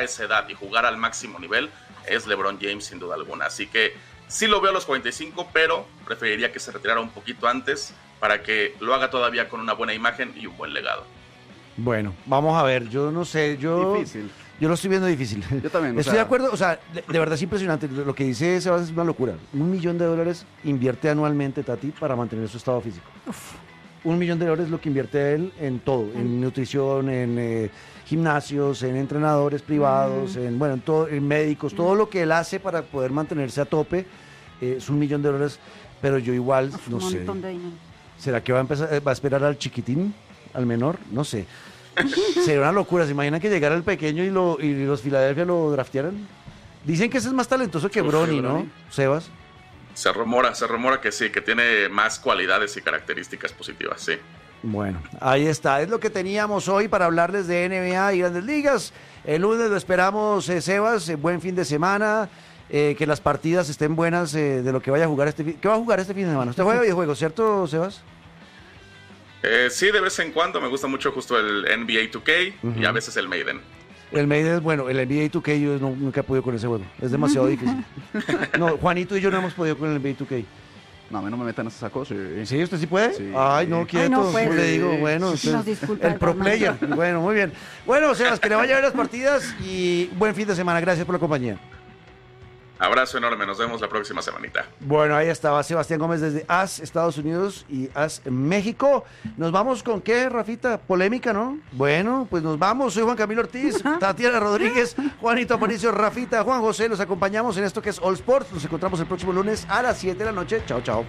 esa edad y jugar al máximo nivel es LeBron James sin duda alguna. Así que sí lo veo a los 45, pero preferiría que se retirara un poquito antes para que lo haga todavía con una buena imagen y un buen legado. Bueno, vamos a ver, yo no sé, Difícil. Yo lo estoy viendo difícil. Yo también. Estoy de acuerdo, o sea, de verdad es impresionante. Lo que dice Sebas es una locura. $1 millón invierte anualmente Tati para mantener su estado físico. $1 millón es lo que invierte él en todo, en nutrición, en gimnasios, en entrenadores privados, en todo, en médicos, todo lo que él hace para poder mantenerse a tope es $1 millón, pero yo igual, no sé. Un montón de dinero. ¿Será que va a esperar al chiquitín, al menor? No sé. Sería una locura. ¿Se imaginan que llegara el pequeño y los Philadelphia lo draftearan? Dicen que ese es más talentoso que Bronny, ¿no, Sebas? Se rumora que sí, que tiene más cualidades y características positivas, sí. Bueno, ahí está. Es lo que teníamos hoy para hablarles de NBA y Grandes Ligas. El lunes lo esperamos, Sebas. Buen fin de semana. Que las partidas estén buenas de lo que vaya a jugar ¿Qué va a jugar este fin de semana? Usted juega videojuegos, ¿cierto, Sebas? Sí, de vez en cuando me gusta mucho justo el NBA 2K y a veces el Maiden. El Maiden es bueno, el NBA 2K yo nunca he podido con ese juego, es demasiado difícil. No, Juanito y yo no hemos podido con el NBA 2K. No, a mí no me metan esas cosas. ¿Sí? ¿Usted sí puede? Sí. Ay, no, quieto, no, pues, le digo, bueno, nos disculpa el pro player. Bueno, muy bien. Bueno, Sebas, que le vaya a ver las partidas y buen fin de semana, gracias por la compañía. Abrazo enorme, nos vemos la próxima semanita. Bueno, ahí estaba Sebastián Gómez desde AS, Estados Unidos y AS, México. ¿Nos vamos con qué, Rafita? Polémica, ¿no? Bueno, pues nos vamos. Soy Juan Camilo Ortiz, Tatiana Rodríguez, Juanito Aparicio, Rafita, Juan José. Los acompañamos en esto que es All Sports. Nos encontramos el próximo lunes a las 7 de la noche. Chao, chao.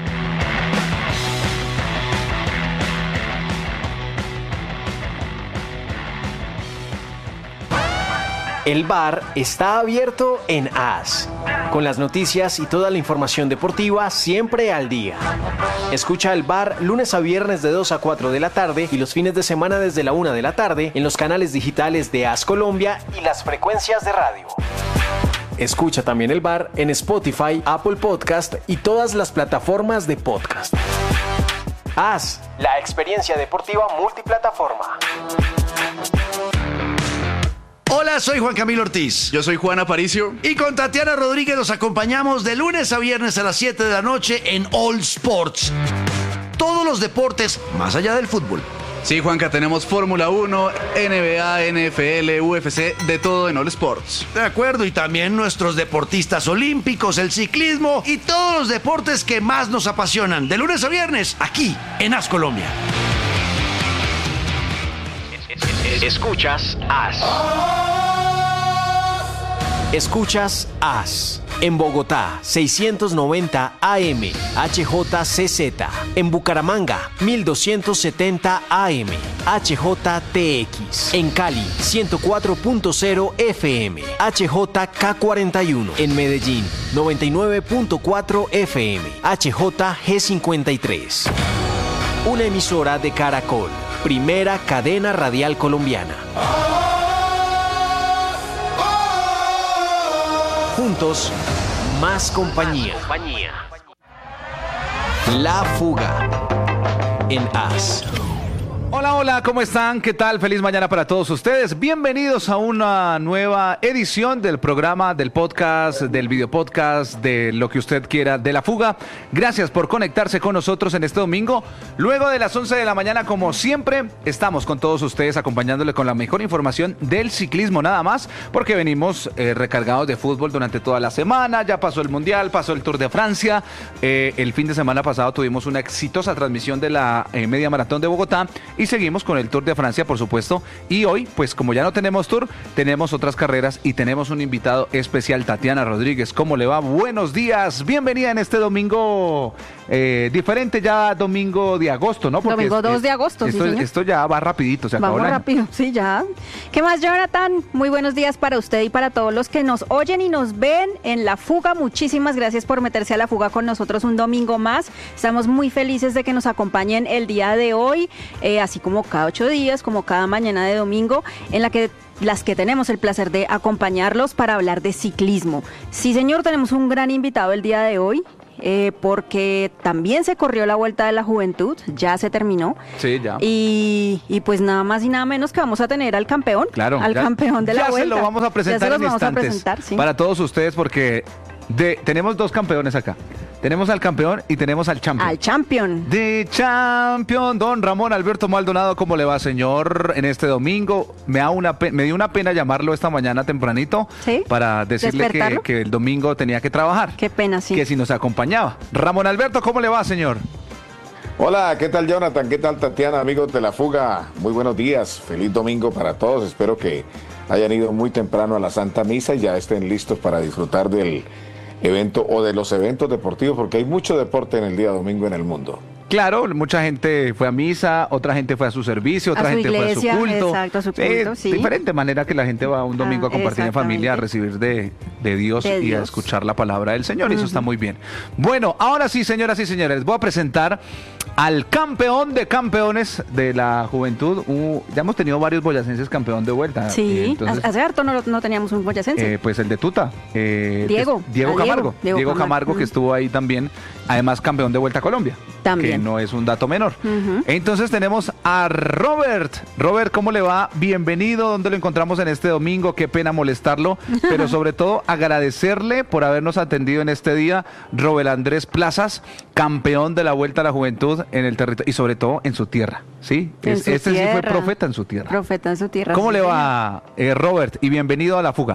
El bar está abierto en AS, con las noticias y toda la información deportiva siempre al día. Escucha el bar lunes a viernes de 2 a 4 de la tarde y los fines de semana desde la 1 de la tarde en los canales digitales de AS Colombia y las frecuencias de radio. Escucha también el bar en Spotify, Apple Podcast y todas las plataformas de podcast. AS, la experiencia deportiva multiplataforma. Hola, soy Juan Camilo Ortiz. Yo soy Juan Aparicio. Y con Tatiana Rodríguez nos acompañamos de lunes a viernes a las 7 de la noche en All Sports. Todos los deportes más allá del fútbol. Sí, Juanca, tenemos Fórmula 1, NBA, NFL, UFC, de todo en All Sports. De acuerdo, y también nuestros deportistas olímpicos, el ciclismo y todos los deportes que más nos apasionan. De lunes a viernes, aquí en AS Colombia. Escuchas AS. Escuchas AS. En Bogotá, 690 AM, HJCZ. En Bucaramanga, 1270 AM, HJTX. En Cali, 104.0 FM, HJK41. En Medellín, 99.4 FM, HJG53. Una emisora de Caracol, primera cadena radial colombiana. Juntos, más compañía. La Fuga en AS. Hola, hola, ¿cómo están? ¿Qué tal? Feliz mañana para todos ustedes. Bienvenidos a una nueva edición del programa, del podcast, del videopodcast, de lo que usted quiera, de La Fuga. Gracias por conectarse con nosotros en este domingo. Luego de las 11 de la mañana, como siempre, estamos con todos ustedes acompañándole con la mejor información del ciclismo, nada más, porque venimos recargados de fútbol durante toda la semana. Ya pasó el Mundial, pasó el Tour de Francia. El fin de semana pasado tuvimos una exitosa transmisión de la Media Maratón de Bogotá. Y seguimos con el Tour de Francia, por supuesto. Y hoy, pues como ya no tenemos Tour, tenemos otras carreras y tenemos un invitado especial, Tatiana Rodríguez. ¿Cómo le va? Buenos días. Bienvenida en este domingo diferente, ya domingo de agosto, ¿no? Porque domingo 2 de agosto, esto, sí, señor. Esto ya va rapidito, se acabó Vamos el año. rápido, sí, ya. ¿Qué más, Jonathan? Muy buenos días para usted y para todos los que nos oyen y nos ven en La Fuga. Muchísimas gracias por meterse a La Fuga con nosotros un domingo más. Estamos muy felices de que nos acompañen el día de hoy, así como cada 8 días, como cada mañana de domingo, en las que tenemos el placer de acompañarlos para hablar de ciclismo. Sí, señor, tenemos un gran invitado el día de hoy. porque también se corrió la Vuelta de la Juventud, ya se terminó. Sí, ya. Y pues nada más y nada menos que vamos a tener al campeón, Claro, al campeón de la Vuelta. Ya se lo vamos a presentar Ya se los en vamos a instantes presentar, sí. para todos ustedes porque tenemos dos campeones acá. Tenemos al campeón y tenemos al champion. Al champion. De champion, don Ramón Alberto Maldonado, ¿cómo le va, señor? En este domingo me dio una pena llamarlo esta mañana tempranito, ¿sí? Para decirle que el domingo tenía que trabajar. Qué pena, sí. Que si nos acompañaba. Ramón Alberto, ¿cómo le va, señor? Hola, ¿qué tal, Jonathan? ¿Qué tal, Tatiana, amigos de La Fuga? Muy buenos días, feliz domingo para todos. Espero que hayan ido muy temprano a la Santa Misa y ya estén listos para disfrutar del evento o de los eventos deportivos, porque hay mucho deporte en el día domingo en el mundo. Claro, mucha gente fue a misa, otra gente fue a su servicio, otra gente iglesia, fue a su culto. exacto, a su culto, sí. Diferente manera que la gente va un domingo a compartir en familia, a recibir de Dios y a escuchar la palabra del Señor, y eso está muy bien. Bueno, ahora sí, señoras y señores, voy a presentar al campeón de campeones de la juventud. Ya hemos tenido varios boyacenses campeón de vuelta. Sí, entonces, hace harto no teníamos un boyacense. pues el de Tuta. Diego Camargo. Diego Camargo, que estuvo ahí también, además campeón de Vuelta a Colombia. También. Que no es un dato menor. Entonces tenemos a Robert. Robert, ¿cómo le va? Bienvenido. ¿Dónde lo encontramos en este domingo? Qué pena molestarlo, pero sobre todo agradecerle por habernos atendido en este día. Robert Andrés Plazas, campeón de la Vuelta a la Juventud en el territorio y sobre todo en su tierra. ¿Sí? Este sí fue profeta en su tierra. Profeta en su tierra. ¿Cómo le va, Robert? Y bienvenido a La Fuga.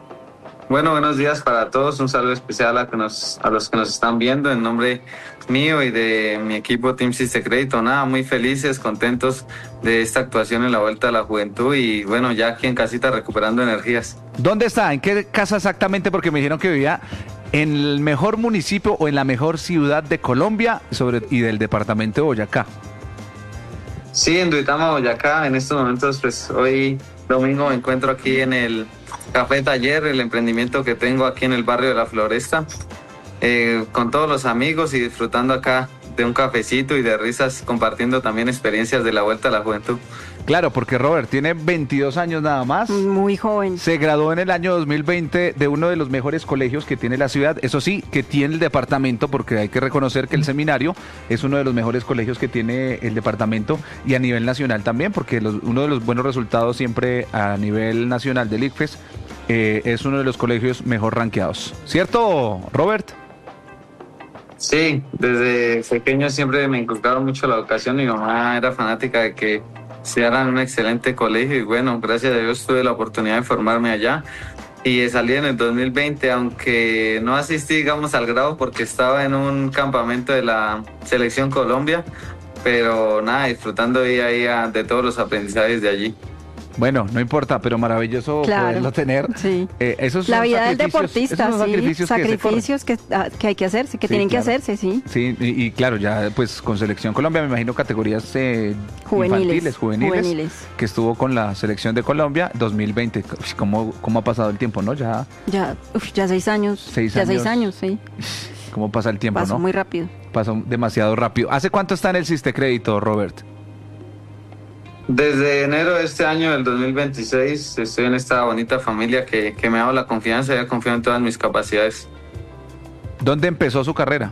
Bueno, buenos días para todos. Un saludo especial a los que nos están viendo en nombre mío y de mi equipo Team Sistecrédito. Nada, muy felices, contentos de esta actuación en la Vuelta a la Juventud y bueno, ya aquí en casita recuperando energías. ¿Dónde está? ¿En qué casa exactamente? Porque me dijeron que vivía en el mejor municipio o en la mejor ciudad de Colombia y del departamento de Boyacá. Sí, en Duitama, Boyacá. En estos momentos, pues hoy domingo me encuentro aquí en el Café Taller, el emprendimiento que tengo aquí en el barrio de La Floresta, con todos los amigos y disfrutando acá de un cafecito y de risas, compartiendo también experiencias de la Vuelta a la Juventud. Claro, porque Robert tiene 22 años nada más. Muy joven. Se graduó en el año 2020 de uno de los mejores colegios que tiene la ciudad. Eso sí, que tiene el departamento, porque hay que reconocer que el seminario es uno de los mejores colegios que tiene el departamento y a nivel nacional también, porque uno de los buenos resultados siempre a nivel nacional del ICFES es uno de los colegios mejor rankeados. ¿Cierto, Robert? Sí, desde pequeño siempre me inculcaron mucho la educación. Mi mamá era fanática de que estudiara en un excelente colegio y bueno, gracias a Dios tuve la oportunidad de formarme allá y salí en el 2020, aunque no asistí, digamos, al grado porque estaba en un campamento de la Selección Colombia, pero nada, disfrutando día a día de todos los aprendizajes de allí. Bueno, no importa, pero maravilloso poderlo tener. Sí. Esos la vida del deportista, esos sí, sacrificios que hay que hacerse, que tienen que hacerse, sí. Sí, y claro, ya pues con Selección Colombia, me imagino categorías juveniles, que estuvo con la Selección de Colombia 2020. ¿Cómo ha pasado el tiempo, no? Ya 6 años. 6 años, sí. ¿Cómo pasa el tiempo, Pasó muy rápido. Pasó demasiado rápido. ¿Hace cuánto está en el Sistecrédito, Robert? Desde enero de este año, del 2026, estoy en esta bonita familia que me ha dado la confianza y ha confiado en todas mis capacidades. ¿Dónde empezó su carrera?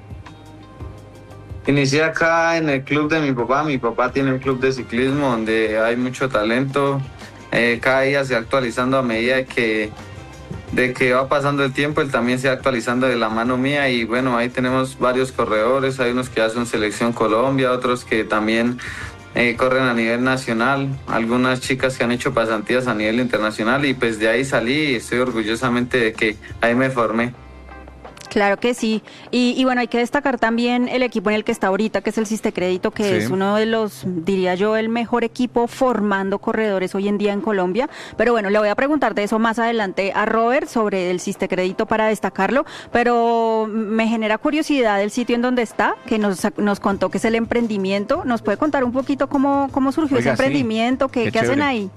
Inicié acá en el club de mi papá. Mi papá tiene un club de ciclismo donde hay mucho talento. Cada día se va actualizando a medida de que va pasando el tiempo. Él también se va actualizando de la mano mía y bueno, ahí tenemos varios corredores. Hay unos que hacen Selección Colombia, otros que también corren a nivel nacional, algunas chicas que han hecho pasantías a nivel internacional y pues de ahí salí y estoy orgullosamente de que ahí me formé. Claro que sí. Y bueno, hay que destacar también el equipo en el que está ahorita, que es el Sistecrédito, que es uno de los, diría yo, el mejor equipo formando corredores hoy en día en Colombia. Pero bueno, le voy a preguntar de eso más adelante a Robert sobre el Sistecrédito para destacarlo. Pero me genera curiosidad el sitio en donde está, que nos contó que es el emprendimiento. ¿Nos puede contar un poquito cómo surgió ese emprendimiento? ¿Qué hacen ahí?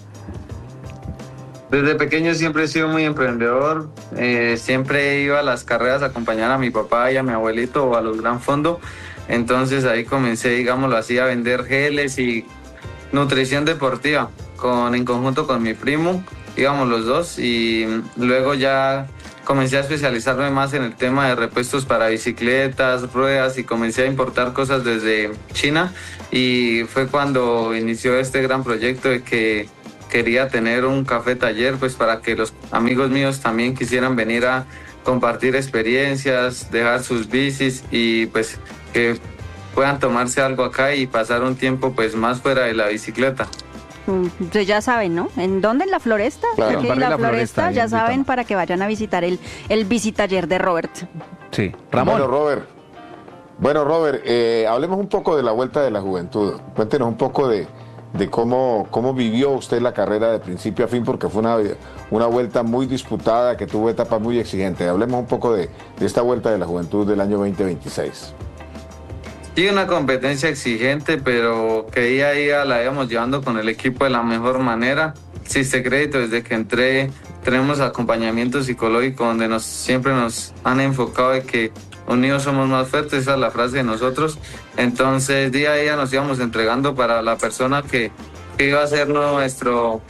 Desde pequeño siempre he sido muy emprendedor, siempre iba a las carreras a acompañar a mi papá y a mi abuelito o a los Gran Fondo, entonces ahí comencé, digámoslo así, a vender geles y nutrición deportiva en conjunto con mi primo, íbamos los dos y luego ya comencé a especializarme más en el tema de repuestos para bicicletas, ruedas, y comencé a importar cosas desde China, y fue cuando inició este gran proyecto de que quería tener un café taller, pues para que los amigos míos también quisieran venir a compartir experiencias, dejar sus bicis y pues que puedan tomarse algo acá y pasar un tiempo pues más fuera de la bicicleta. Ustedes ya saben, ¿no? ¿En dónde? ¿En la Floresta? Claro. Aquí En en la la Floresta, Floresta, ya invitamos. saben, para que vayan a visitar el bicitaller de Robert. Sí. Ramón. Bueno, Robert, hablemos un poco de la Vuelta de la Juventud. Cuéntenos un poco de cómo vivió usted la carrera de principio a fin, porque fue una vuelta muy disputada, que tuvo etapas muy exigentes. Hablemos un poco de esta Vuelta de la Juventud del año 2026. Sí, una competencia exigente, pero que día a día la íbamos llevando con el equipo de la mejor manera. Existe crédito, desde que entré tenemos acompañamiento psicológico donde siempre nos han enfocado de que unidos somos más fuertes, esa es la frase de nosotros. Entonces día a día nos íbamos entregando para la persona que iba a ser nuestro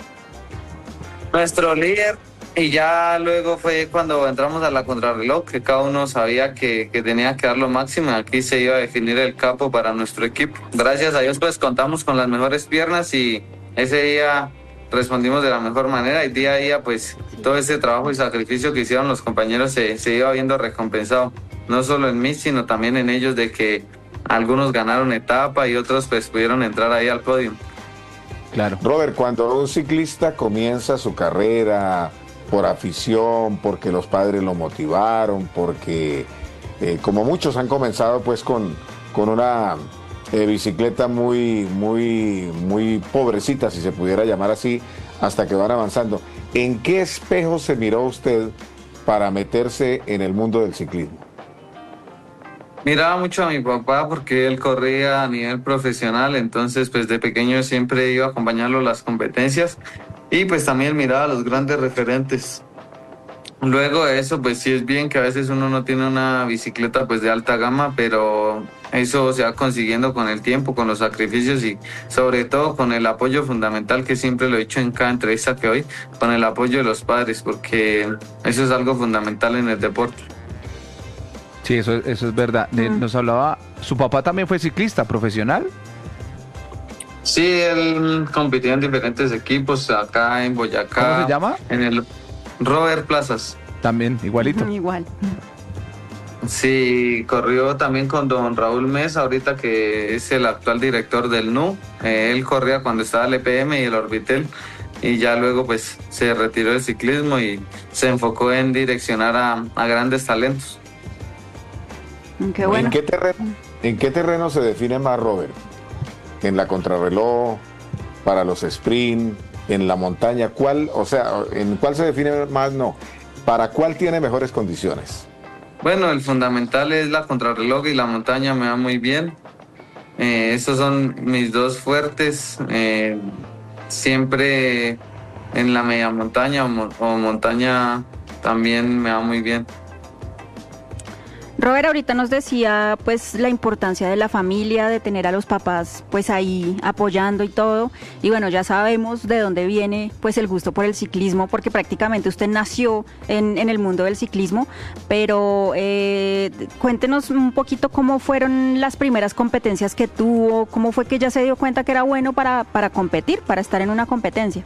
líder. Y ya luego fue cuando entramos a la contrarreloj, que cada uno sabía que tenía que dar lo máximo. Aquí se iba a definir el capo para nuestro equipo. Gracias a Dios pues contamos con las mejores piernas y ese día respondimos de la mejor manera, y día a día pues todo ese trabajo y sacrificio que hicieron los compañeros se iba viendo recompensado, no solo en mí sino también en ellos, de que algunos ganaron etapa y otros pues pudieron entrar ahí al podio. Claro. Robert, cuando un ciclista comienza su carrera por afición, porque los padres lo motivaron, porque como muchos han comenzado pues con una bicicleta muy pobrecita, si se pudiera llamar así, hasta que van avanzando, ¿en qué espejo se miró usted para meterse en el mundo del ciclismo? Miraba mucho a mi papá porque él corría a nivel profesional, entonces pues de pequeño siempre iba a acompañarlo a las competencias, y pues también miraba a los grandes referentes. Luego de eso pues sí es bien que a veces uno no tiene una bicicleta pues de alta gama, pero eso se va consiguiendo con el tiempo, con los sacrificios y sobre todo con el apoyo fundamental, que siempre lo he dicho en cada entrevista que doy, con el apoyo de los padres, porque eso es algo fundamental en el deporte. Sí, eso es verdad. Nos hablaba, ¿su papá también fue ciclista profesional? Sí, él compitió en diferentes equipos acá en Boyacá. ¿Cómo se llama? En el Robert Plazas. También, igualito. Igual. Sí, corrió también con don Raúl Mesa, ahorita que es el actual director del NU. Él corría cuando estaba el EPM y el Orbitel, y ya luego pues se retiró del ciclismo y se enfocó en direccionar a grandes talentos. Qué bueno. ¿En qué terreno se define más, Robert? ¿En la contrarreloj, para los sprint, en la montaña? ¿En cuál se define más? No. ¿Para cuál tiene mejores condiciones? Bueno, el fundamental es la contrarreloj, y la montaña me va muy bien. Esos son mis dos fuertes. Siempre en la media montaña o montaña también me va muy bien. Robert ahorita nos decía pues la importancia de la familia, de tener a los papás pues ahí apoyando y todo, y bueno, ya sabemos de dónde viene pues el gusto por el ciclismo, porque prácticamente usted nació en el mundo del ciclismo, pero cuéntenos un poquito cómo fueron las primeras competencias que tuvo, cómo fue que ya se dio cuenta que era bueno para competir, para estar en una competencia.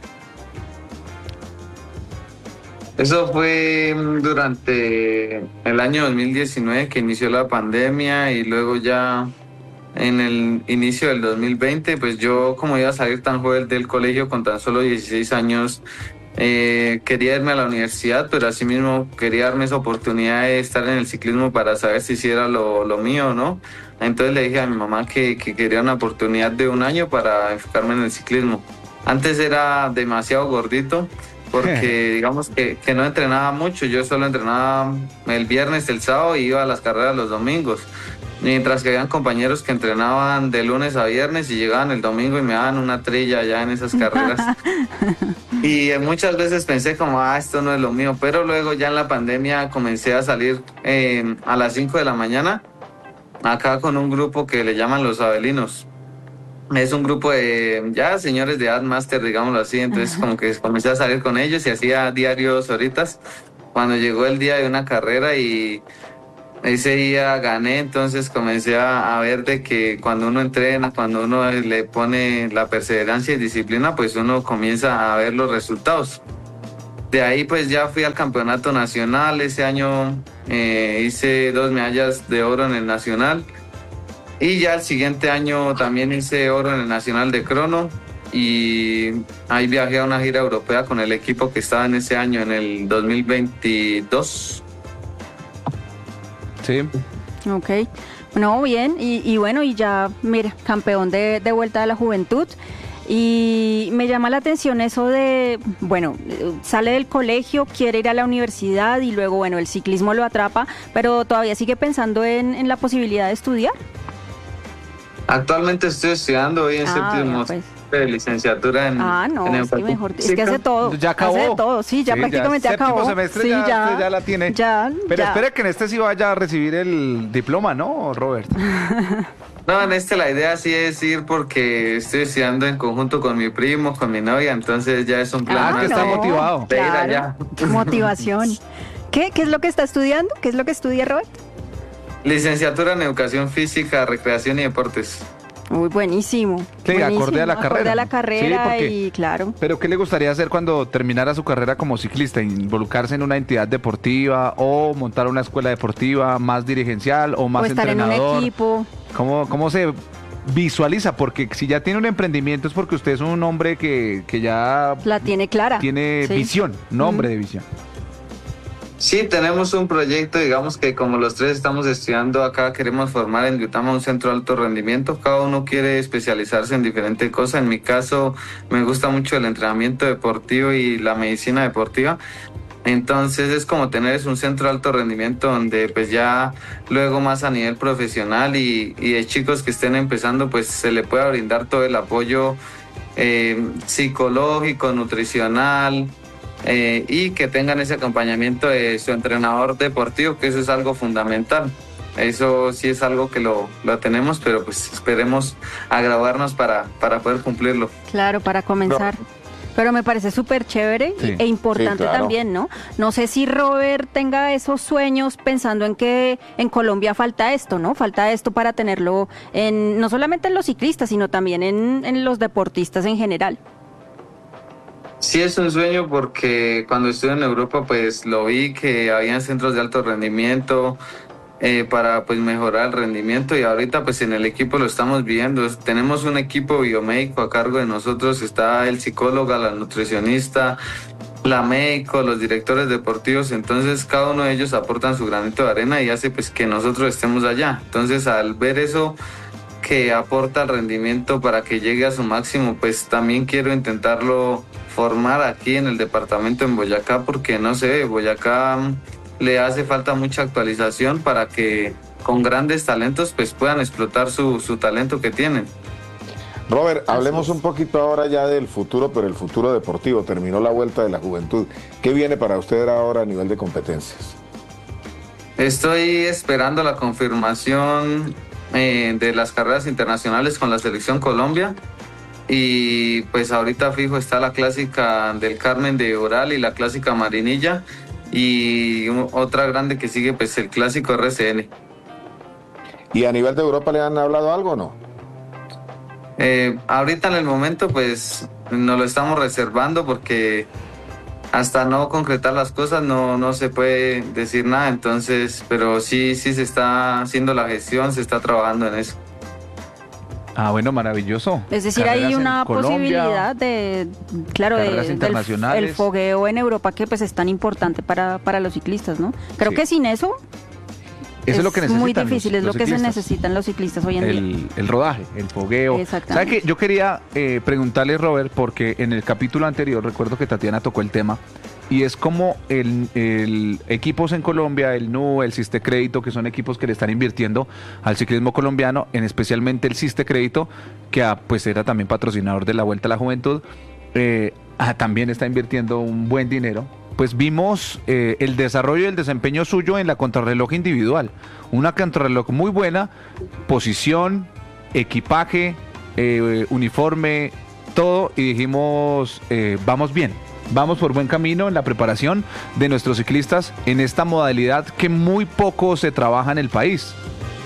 Eso fue durante el año 2019 que inició la pandemia, y luego ya en el inicio del 2020, pues yo, como iba a salir tan joven del colegio con tan solo 16 años, quería irme a la universidad, pero asimismo quería darme esa oportunidad de estar en el ciclismo para saber si era lo mío, ¿no? Entonces le dije a mi mamá que quería una oportunidad de un año para enfocarme en el ciclismo. Antes era demasiado gordito, porque digamos que no entrenaba mucho. Yo solo entrenaba el viernes, el sábado, y iba a las carreras los domingos, mientras que habían compañeros que entrenaban de lunes a viernes y llegaban el domingo y me daban una trilla allá en esas carreras. Y muchas veces pensé como, esto no es lo mío, pero luego ya en la pandemia comencé a salir a las 5 de la mañana acá con un grupo que le llaman Los Abelinos. Es un grupo de ya señores de edad máster, digámoslo así. Entonces como que comencé a salir con ellos y hacía diarios horitas. cuando llegó el día de una carrera y ese día gané, entonces comencé a ver de que cuando uno entrena, cuando uno le pone la perseverancia y disciplina, pues uno comienza a ver los resultados. De ahí pues ya fui al campeonato nacional, ese año hice 2 medallas de oro en el nacional y ya el siguiente año también hice oro en el nacional de crono y ahí viajé a una gira europea con el equipo que estaba en ese año, en el 2022. Sí. Ok, no, bien, y bueno, y ya, mira, campeón de Vuelta de la Juventud. Y me llama la atención eso de, bueno, sale del colegio, quiere ir a la universidad y luego, bueno, el ciclismo lo atrapa, pero todavía sigue pensando en la posibilidad de estudiar. Actualmente estoy estudiando hoy en séptimo de licenciatura en sí, mejor. Es que hace todo. Ya acabó. Hace todo, sí, ya prácticamente acabó. Séptimo semestre sí, ya la tiene. Pero ya. espera que en este sí vaya a recibir el diploma, ¿no, Robert? No, en la idea sí es ir porque estoy estudiando en conjunto con mi primo, con mi novia, entonces ya es un plan. que está motivado. De ir allá. Motivación. ¿Qué es lo que está estudiando? ¿Qué es lo que estudia Robert? Licenciatura en Educación Física, Recreación y Deportes. Uy, buenísimo. Sí, buenísimo. acorde a la carrera. Acorde a la carrera, sí, y claro. Pero ¿qué le gustaría hacer cuando terminara su carrera como ciclista? ¿Involucrarse en una entidad deportiva o montar una escuela deportiva más dirigencial o más o estar entrenador? En un equipo. ¿Cómo se visualiza? Porque si ya tiene un emprendimiento es porque usted es un hombre que ya... La tiene clara. Tiene visión, nombre de visión. Sí, tenemos un proyecto, digamos que como los tres estamos estudiando acá, queremos formar en Yutama un centro de alto rendimiento. Cada uno quiere especializarse en diferente cosa. En mi caso, me gusta mucho el entrenamiento deportivo y la medicina deportiva. Entonces es como tener un centro de alto rendimiento donde pues ya luego más a nivel profesional y de chicos que estén empezando pues se le pueda brindar todo el apoyo psicológico, nutricional, y que tengan ese acompañamiento de su entrenador deportivo, que eso es algo fundamental. Eso sí es algo que lo tenemos, pero pues esperemos a graduarnos para poder cumplirlo. Claro, para comenzar. Pero me parece súper chévere e importante también, ¿no? No sé si Robert tenga esos sueños pensando en que en Colombia falta esto, ¿no? Falta esto para tenerlo no solamente en los ciclistas, sino también en los deportistas en general. Sí, es un sueño porque cuando estuve en Europa pues lo vi que habían centros de alto rendimiento para pues mejorar el rendimiento y ahorita pues en el equipo lo estamos viendo. Tenemos un equipo biomédico a cargo de nosotros, está el psicólogo, la nutricionista, la médico, los directores deportivos, entonces cada uno de ellos aportan su granito de arena y hace pues que nosotros estemos allá. Entonces al ver eso que aporta el rendimiento para que llegue a su máximo, pues también quiero intentarlo formar aquí en el departamento en Boyacá, porque no sé, Boyacá le hace falta mucha actualización para que con grandes talentos pues puedan explotar su talento que tienen. Robert, hablemos un poquito ahora ya del futuro, pero el futuro deportivo. Terminó la Vuelta de la Juventud. ¿Qué viene para usted ahora a nivel de competencias? Estoy esperando la confirmación de las carreras internacionales con la Selección Colombia. Y pues ahorita fijo está la clásica del Carmen de Oral y la clásica Marinilla y otra grande que sigue pues el clásico RCN. ¿Y a nivel de Europa le han hablado algo o no? Ahorita en el momento pues nos lo estamos reservando porque hasta no concretar las cosas no se puede decir nada, entonces, pero sí se está haciendo la gestión, se está trabajando en eso. Ah, bueno, maravilloso. Es decir, hay una posibilidad del fogueo en Europa que pues es tan importante para los ciclistas, ¿no? Creo que sin eso es lo que necesitan muy difícil, es lo que ciclistas. Se necesitan los ciclistas hoy en día. El rodaje, el fogueo. Exactamente. ¿Sabe qué? Yo quería preguntarle, Robert, porque en el capítulo anterior recuerdo que Tatiana tocó el tema, y es como el equipos en Colombia, el NU, el Siste Crédito, que son equipos que le están invirtiendo al ciclismo colombiano, en especialmente el Siste Crédito, que pues era también patrocinador de la Vuelta a la Juventud, también está invirtiendo un buen dinero. Pues vimos el desarrollo y el desempeño suyo en la contrarreloj individual. Una contrarreloj muy buena, posición, equipaje, uniforme, todo, y dijimos, vamos bien. vamos por buen camino en la preparación de nuestros ciclistas en esta modalidad que muy poco se trabaja en el país.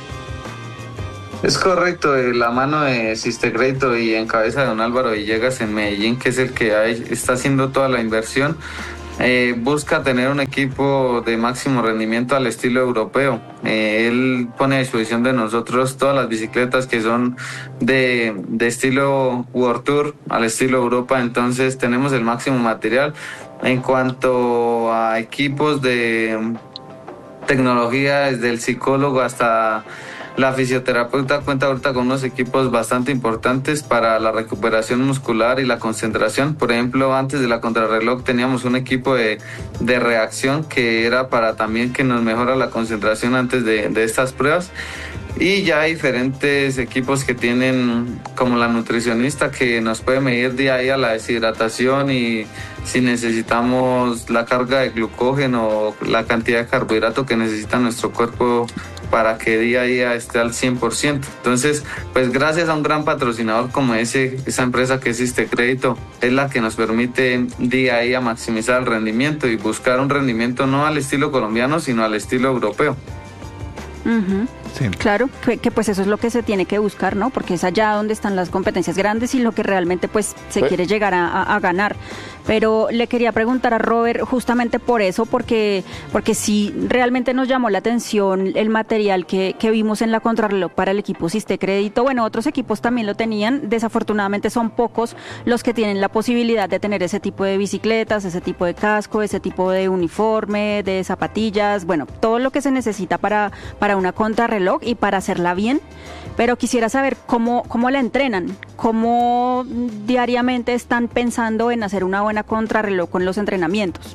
Es correcto, la mano de Sistecrédito y en cabeza de don Álvaro Villegas en Medellín, que es el que está haciendo toda la inversión, busca tener un equipo de máximo rendimiento al estilo europeo. Él pone a disposición de nosotros todas las bicicletas que son de estilo World Tour al estilo Europa, entonces tenemos el máximo material. En cuanto a equipos de tecnología, desde el psicólogo hasta la fisioterapeuta, cuenta ahorita con unos equipos bastante importantes para la recuperación muscular y la concentración. Por ejemplo, antes de la contrarreloj teníamos un equipo de reacción que era para también que nos mejora la concentración antes de estas pruebas. Y ya hay diferentes equipos que tienen, como la nutricionista, que nos puede medir día a día la deshidratación y si necesitamos la carga de glucógeno o la cantidad de carbohidrato que necesita nuestro cuerpo para que día a día esté al 100%. Entonces, pues gracias a un gran patrocinador como esa empresa que es Sistecrédito, es la que nos permite día a día maximizar el rendimiento y buscar un rendimiento no al estilo colombiano, sino al estilo europeo. Uh-huh. Sí. Claro, que pues eso es lo que se tiene que buscar, ¿no? Porque es allá donde están las competencias grandes y lo que realmente pues se quiere llegar a ganar. Pero le quería preguntar a Robert justamente por eso, porque sí realmente nos llamó la atención el material que vimos en la contrarreloj para el equipo Sistecrédito. Bueno, otros equipos también lo tenían, desafortunadamente son pocos los que tienen la posibilidad de tener ese tipo de bicicletas, ese tipo de casco, ese tipo de uniforme, de zapatillas, bueno, todo lo que se necesita para una contrarreloj y para hacerla bien. Pero quisiera saber cómo la entrenan, cómo diariamente están pensando en hacer una buena contrarreloj con los entrenamientos.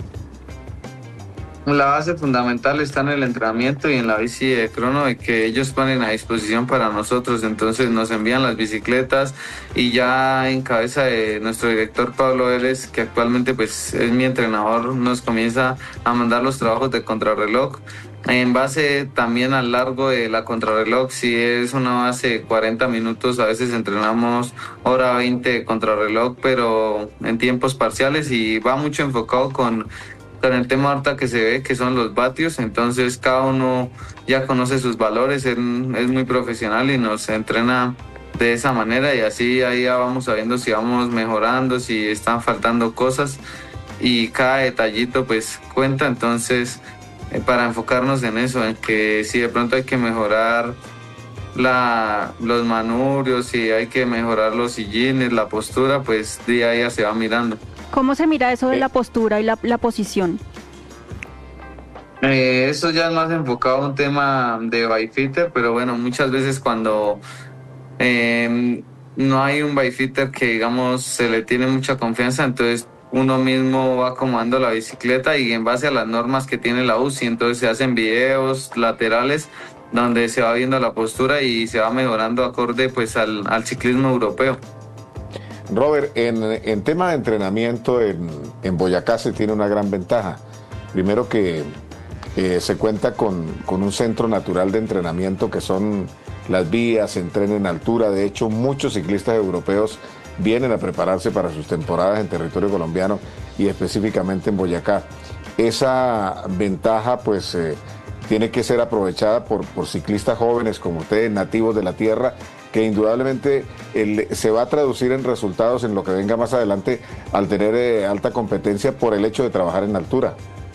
La base fundamental está en el entrenamiento y en la bici de crono que ellos ponen a disposición para nosotros. Entonces nos envían las bicicletas y ya en cabeza de nuestro director Pablo Vélez, que actualmente pues es mi entrenador, nos comienza a mandar los trabajos de contrarreloj. En base también al largo de la contrarreloj, si es una base de 40 minutos, a veces entrenamos hora 20 de contrarreloj, pero en tiempos parciales y va mucho enfocado con el tema ahorita que se ve, que son los vatios. Entonces cada uno ya conoce sus valores, él es muy profesional y nos entrena de esa manera y así ahí ya vamos sabiendo si vamos mejorando, si están faltando cosas y cada detallito pues cuenta. Entonces para enfocarnos en eso, en que si de pronto hay que mejorar los manubrios, si hay que mejorar los sillines, la postura, pues día a día se va mirando. ¿Cómo se mira eso de la postura y la posición? Eso ya es más enfocado a un tema de bikefitter, pero bueno, muchas veces cuando no hay un bikefitter que digamos se le tiene mucha confianza, entonces uno mismo va acomodando la bicicleta y en base a las normas que tiene la UCI, entonces se hacen videos laterales donde se va viendo la postura y se va mejorando acorde pues al ciclismo europeo. Robert, en tema de entrenamiento en Boyacá se tiene una gran ventaja. Primero que se cuenta con un centro natural de entrenamiento que son las vías, se entrena en altura. De hecho, muchos ciclistas europeos vienen a prepararse para sus temporadas en territorio colombiano y específicamente en Boyacá. Esa ventaja pues tiene que ser aprovechada por ciclistas jóvenes como ustedes, nativos de la tierra, que indudablemente se va a traducir en resultados en lo que venga más adelante al tener alta competencia por el hecho de trabajar en altura.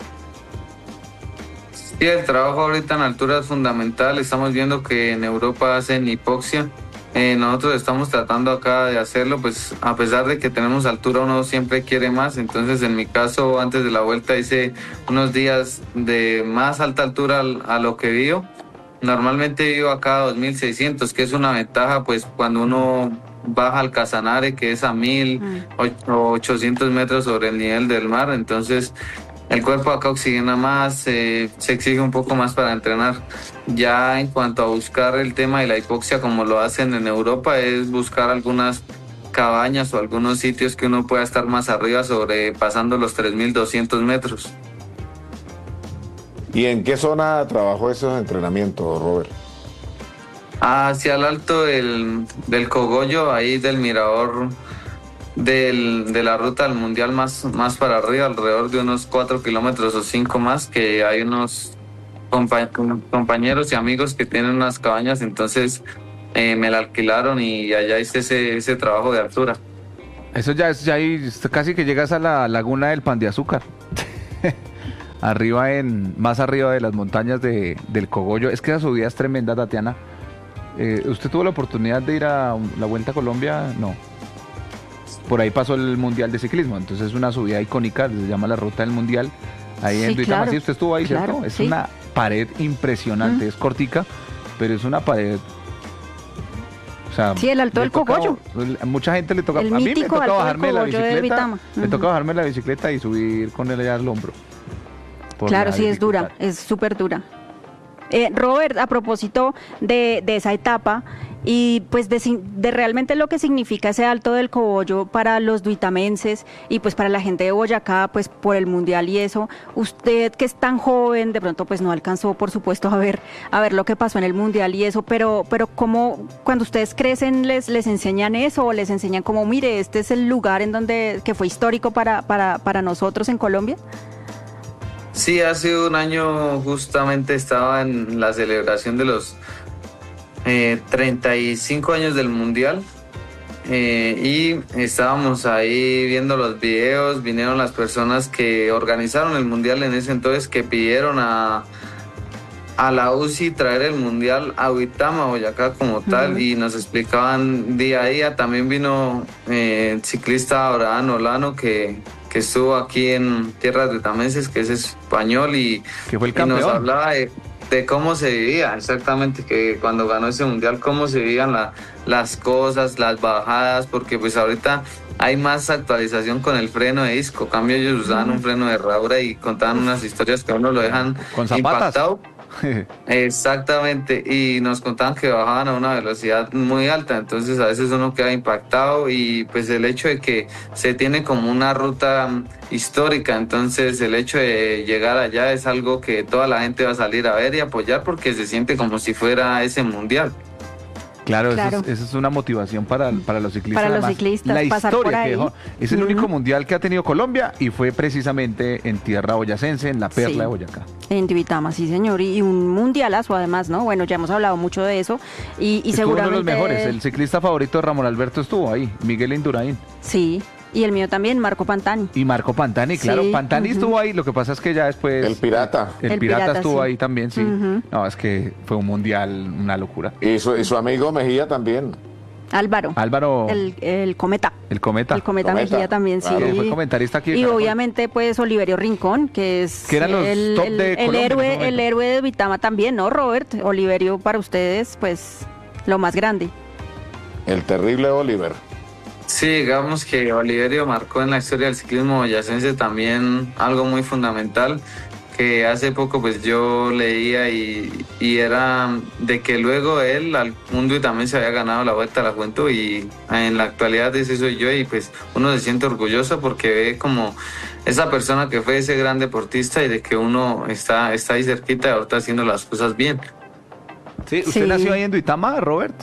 Sí, el trabajo ahorita en altura es fundamental. Estamos viendo que en Europa hacen hipoxia. Nosotros estamos tratando acá de hacerlo, pues a pesar de que tenemos altura, uno siempre quiere más. Entonces, en mi caso, antes de la vuelta hice unos días de más alta altura a lo que vivo. Normalmente vivo acá a 2600, que es una ventaja, pues cuando uno baja al Casanare, que es a 1800 metros sobre el nivel del mar. Entonces, el cuerpo acá oxigena más, se exige un poco más para entrenar. Ya en cuanto a buscar el tema de la hipoxia, como lo hacen en Europa, es buscar algunas cabañas o algunos sitios que uno pueda estar más arriba, sobrepasando los 3200 metros. ¿Y en qué zona trabajó esos entrenamientos, Robert? Hacia el alto del Cogollo, ahí del mirador de la ruta del mundial más para arriba, alrededor de unos 4 kilómetros o 5 más, que hay unos compañeros y amigos que tienen unas cabañas, entonces me la alquilaron y allá hice ese trabajo de altura. Eso ya es, ya ahí casi que llegas a la laguna del Pan de Azúcar. Más arriba de las montañas del Cogollo. Es que la subida es tremenda, Tatiana. ¿Usted tuvo la oportunidad de ir a la Vuelta a Colombia? No. Por ahí pasó el Mundial de Ciclismo, entonces es una subida icónica, se llama la Ruta del Mundial. Ahí en Duitama, claro, sí, usted estuvo ahí, claro, ¿cierto? Es sí. una pared impresionante, es cortica, pero es una pared. O sea, Sí, el Alto del Cogollo. Mucha gente le toca, El a mí me mítico toca Alto del bajarme de la Cogollo de bicicleta, Duitama. me toca bajarme de la bicicleta y subir con él allá al hombro. Por Claro, la sí, es dura, dificultad. es súper dura. Robert, a propósito de esa etapa y pues de realmente lo que significa ese Alto del Cogollo para los duitamenses y pues para la gente de Boyacá, pues por el Mundial y eso, usted que es tan joven, de pronto pues no alcanzó por supuesto a ver lo que pasó en el Mundial y eso, pero ¿cómo cuando ustedes crecen les enseñan eso o les enseñan como, mire, este es el lugar en donde que fue histórico para nosotros en Colombia? Sí, hace un año justamente estaba en la celebración de los 35 años del Mundial y estábamos ahí viendo los videos, vinieron las personas que organizaron el Mundial en ese entonces, que pidieron a la UCI traer el Mundial a Duitama, Boyacá como tal, y nos explicaban día a día. También vino el ciclista Abraham Olano, que estuvo aquí en tierras duitamenses, que es español, y Que fue el y nos campeón. hablaba de cómo se vivía, exactamente, que cuando ganó ese Mundial, cómo se vivían las cosas, las bajadas, porque pues ahorita hay más actualización con el freno de disco. Cambio, ellos usaban un freno de herradura y contaban unas historias que a uno lo dejan Con zapatas. impactado. Exactamente, y nos contaban que bajaban a una velocidad muy alta, entonces a veces uno queda impactado, y pues el hecho de que se tiene como una ruta histórica, entonces el hecho de llegar allá es algo que toda la gente va a salir a ver y apoyar, porque se siente como si fuera ese Mundial. Claro, Claro. Eso es una motivación para los ciclistas. Para los Además, ciclistas, la pasar historia por ahí. que dejó. Es el único mundial que ha tenido Colombia y fue precisamente en tierra boyacense, en la perla Sí. de Boyacá. En Duitama, sí señor, y un mundialazo además, ¿no? Bueno, ya hemos hablado mucho de eso y Estuvo seguramente... uno de los mejores. El ciclista favorito de Ramón Alberto estuvo ahí, Miguel Indurain. Sí, y el mío también, Marco Pantani. Y Marco Pantani, claro. Sí, Pantani estuvo ahí, lo que pasa es que ya después... El Pirata. El El pirata Pirata, estuvo sí. ahí también, sí. No, es que fue un mundial, una locura. Y su amigo Mejía también. Álvaro. Álvaro, El Cometa. el Cometa. El Cometa Cometa, Mejía también, sí. claro. Que fue comentarista aquí de Y Caracol. obviamente pues Oliverio Rincón, que es Que eran los top de Colombia en ese momento. el héroe de Duitama también, ¿no, Robert? Oliverio para ustedes, pues lo más grande. El terrible Oliver. Sí, digamos que Oliverio marcó en la historia del ciclismo boyacense también algo muy fundamental, que hace poco pues yo leía y era de que luego él al mundo y también se había ganado la Vuelta a la Juventud, y en la actualidad ese soy yo, y pues uno se siente orgulloso porque ve como esa persona que fue ese gran deportista y de que uno está ahí cerquita y ahorita haciendo las cosas bien. Sí, ¿usted Sí. nació ahí en Duitama, Robert?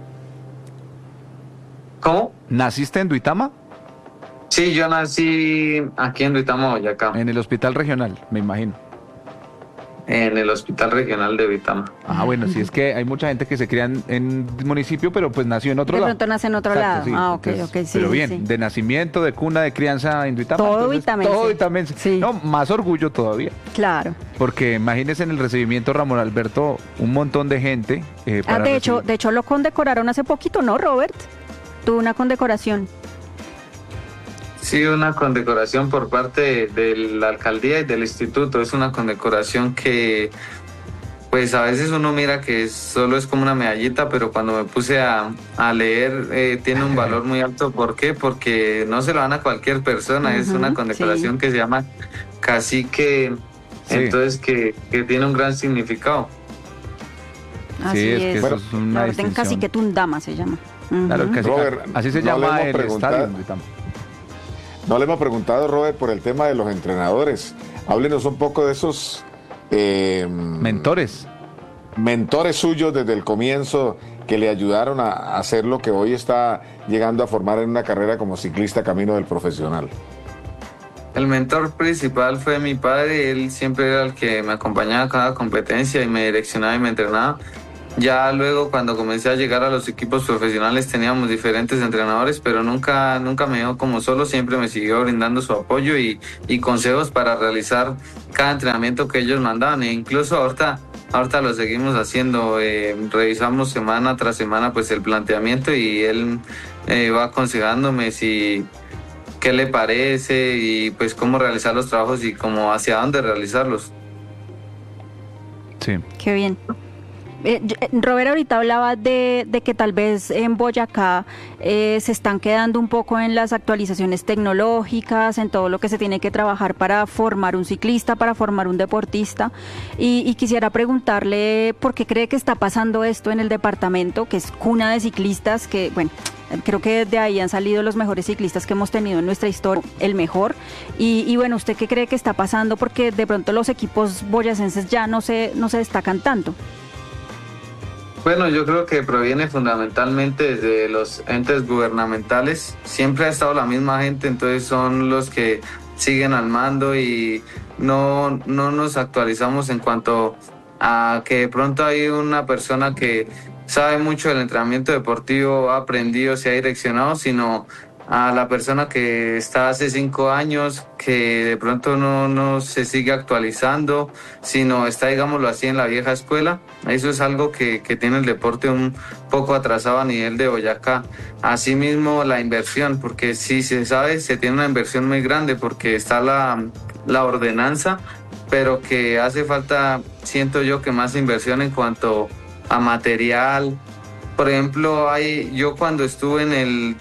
¿Cómo? ¿Naciste en Duitama? Sí, yo nací aquí en Duitama, Boyacá, En el hospital regional, me imagino. en el Hospital Regional de Duitama. Ah, bueno, sí, es que hay mucha gente que se cría en municipio, pero pues nació en otro De lado. pronto nace en otro lado. Ah, ok, ok, sí, Pero sí, bien, sí. de nacimiento, de cuna, de crianza en Duitama. Todo entonces, duitamense. Todo duitamense. Sí. No, más orgullo todavía. Claro. Porque imagínense en el recibimiento Ramón Alberto, un montón de gente. Para De hecho lo condecoraron hace poquito, ¿no, Robert? Tuvo una condecoración. Sí, una condecoración por parte de la alcaldía y del instituto. Es una condecoración que, pues a veces uno mira que solo es como una medallita, pero cuando me puse a leer tiene un valor muy alto. ¿Por qué? Porque no se lo dan a cualquier persona. Es una condecoración sí. que se llama Cacique, Sí. entonces que tiene un gran significado. Así Sí, es que es. eso es una La orden distinción. Cacique Tundama se llama. Ujú. Claro, casi- Robert, así se no llama le hemos el preguntado. estadio en Duitama. No le hemos preguntado, Robert, por el tema de los entrenadores. Háblenos un poco de esos Mentores. mentores suyos desde el comienzo que le ayudaron a hacer lo que hoy está llegando a formar en una carrera como ciclista camino del profesional? El mentor principal fue mi padre. Él siempre era el que me acompañaba a cada competencia y me direccionaba y me entrenaba. Ya luego, cuando comencé a llegar a los equipos profesionales, teníamos diferentes entrenadores, pero nunca me dejó como solo, siempre me siguió brindando su apoyo y consejos para realizar cada entrenamiento que ellos mandaban. E incluso ahorita lo seguimos haciendo, revisamos semana tras semana pues el planteamiento y él va aconsejándome qué le parece y pues cómo realizar los trabajos y cómo hacia dónde realizarlos. Sí. Qué bien. Robert ahorita hablaba de que tal vez en Boyacá se están quedando un poco en las actualizaciones tecnológicas, en todo lo que se tiene que trabajar para formar un ciclista, para formar un deportista, y quisiera preguntarle por qué cree que está pasando esto en el departamento, que es cuna de ciclistas, que bueno, creo que de ahí han salido los mejores ciclistas que hemos tenido en nuestra historia, el mejor, y bueno, ¿usted qué cree que está pasando? Porque de pronto los equipos boyacenses ya no se destacan tanto. Bueno, yo creo que proviene fundamentalmente desde los entes gubernamentales. Siempre ha estado la misma gente, entonces son los que siguen al mando y no nos actualizamos en cuanto a que de pronto hay una persona que sabe mucho del entrenamiento deportivo, ha aprendido, se ha direccionado, sino a la persona que está hace 5 años, que de pronto no se sigue actualizando, sino está, digámoslo así, en la vieja escuela. Eso es algo que tiene el deporte un poco atrasado a nivel de Boyacá. Asimismo, la inversión, porque sí se sabe, se tiene una inversión muy grande porque está la ordenanza, pero que hace falta, siento yo, que más inversión en cuanto a material. Por ejemplo, yo cuando estuve en el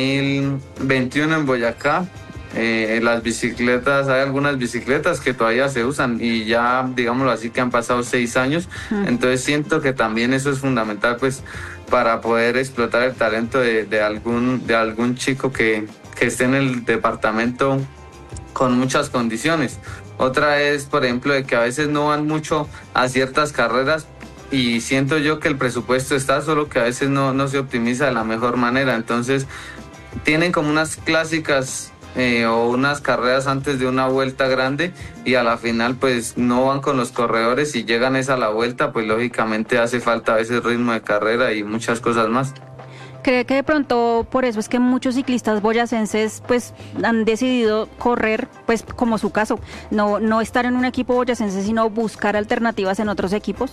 2021 en Boyacá, las bicicletas, hay algunas bicicletas que todavía se usan y ya, digámoslo así, que han pasado 6 años. Entonces siento que también eso es fundamental pues para poder explotar el talento de algún chico que esté en el departamento con muchas condiciones. Otra es, por ejemplo, de que a veces no van mucho a ciertas carreras y siento yo que el presupuesto está, solo que a veces no se optimiza de la mejor manera. Entonces tienen como unas clásicas o unas carreras antes de una vuelta grande y a la final pues no van con los corredores y llegan a la vuelta, pues lógicamente hace falta a veces ritmo de carrera y muchas cosas más. ¿Cree que de pronto por eso es que muchos ciclistas boyacenses pues han decidido correr, pues como su caso, no estar en un equipo boyacense, sino buscar alternativas en otros equipos?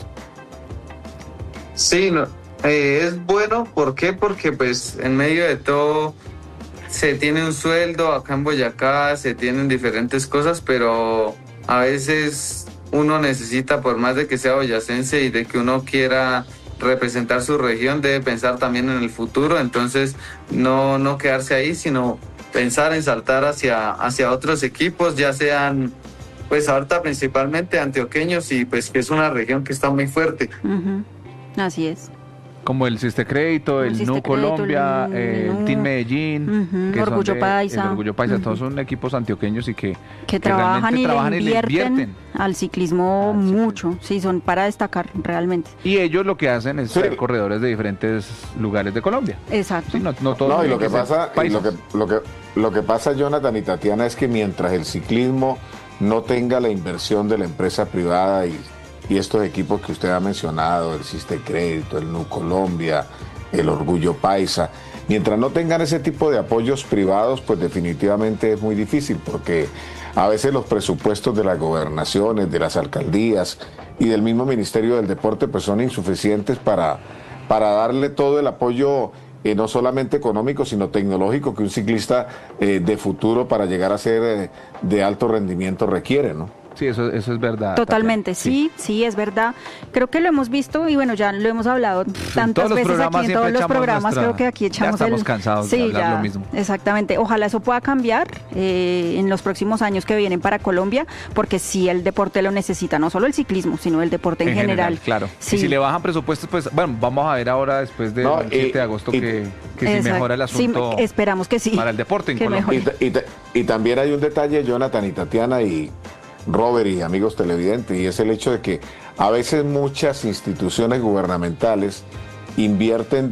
Sí, es bueno. ¿Por qué? Porque pues en medio de todo se tiene un sueldo, acá en Boyacá se tienen diferentes cosas, pero a veces uno necesita, por más de que sea boyacense y de que uno quiera representar su región, debe pensar también en el futuro. Entonces no quedarse ahí, sino pensar en saltar hacia otros equipos, ya sean pues ahorita principalmente antioqueños, y pues que es una región que está muy fuerte. Así es. Como el Ciste Crédito, el NU Colombia, el Team Medellín, que Orgullo Paisa. El Orgullo Paisa, todos son equipos antioqueños y que trabajan y le invierten al ciclismo mucho. Sí, son para destacar realmente. Y ellos lo que hacen es ser corredores de diferentes lugares de Colombia. Exacto. Sí, no todos. No, y lo que pasa, Jonathan y Tatiana, es que mientras el ciclismo no tenga la inversión de la empresa privada y estos equipos que usted ha mencionado, el Ciste Crédito, el NU Colombia, el Orgullo Paisa, mientras no tengan ese tipo de apoyos privados, pues definitivamente es muy difícil, porque a veces los presupuestos de las gobernaciones, de las alcaldías y del mismo Ministerio del Deporte pues son insuficientes para darle todo el apoyo, no solamente económico, sino tecnológico, que un ciclista de futuro para llegar a ser de alto rendimiento requiere, ¿no? Sí, eso es verdad. Totalmente, sí, es verdad. Creo que lo hemos visto y bueno, ya lo hemos hablado tantas veces aquí en todos los programas. Creo que aquí echamos ya estamos cansados de hablar lo mismo. Exactamente. Ojalá eso pueda cambiar en los próximos años que vienen para Colombia, porque sí el deporte lo necesita, no solo el ciclismo, sino el deporte en general. Claro. Sí. Y si le bajan presupuestos, pues bueno, vamos a ver ahora después del 7 de agosto que si mejora el asunto. Sí, esperamos que sí. Para el deporte en Colombia. Y también hay un detalle, Jonathan y Tatiana y Robert y amigos televidentes, y es el hecho de que a veces muchas instituciones gubernamentales invierten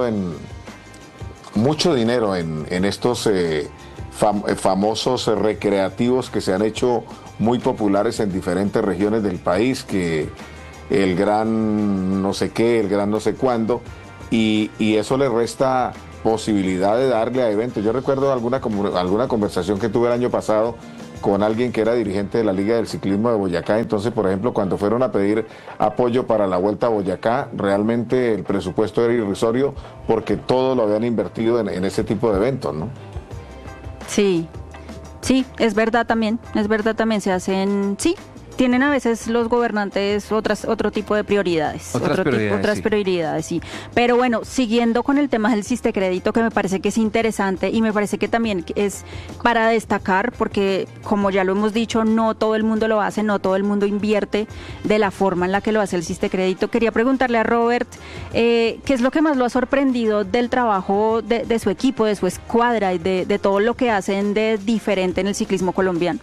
mucho dinero en estos famosos recreativos que se han hecho muy populares en diferentes regiones del país, que el gran no sé qué, el gran no sé cuándo, y eso le resta posibilidad de darle a eventos. Yo recuerdo alguna conversación que tuve el año pasado con alguien que era dirigente de la Liga del Ciclismo de Boyacá. Entonces, por ejemplo, cuando fueron a pedir apoyo para la Vuelta a Boyacá, realmente el presupuesto era irrisorio porque todo lo habían invertido en ese tipo de eventos, ¿no? Sí, es verdad también, se hacen, sí. Tienen a veces los gobernantes otro tipo de prioridades. Otras prioridades, sí. Pero bueno, siguiendo con el tema del Sistecrédito, que me parece que es interesante y me parece que también es para destacar, porque como ya lo hemos dicho, no todo el mundo lo hace, no todo el mundo invierte de la forma en la que lo hace el Sistecrédito. Quería preguntarle a Robert, ¿qué es lo que más lo ha sorprendido del trabajo de su equipo, de su escuadra y de todo lo que hacen de diferente en el ciclismo colombiano?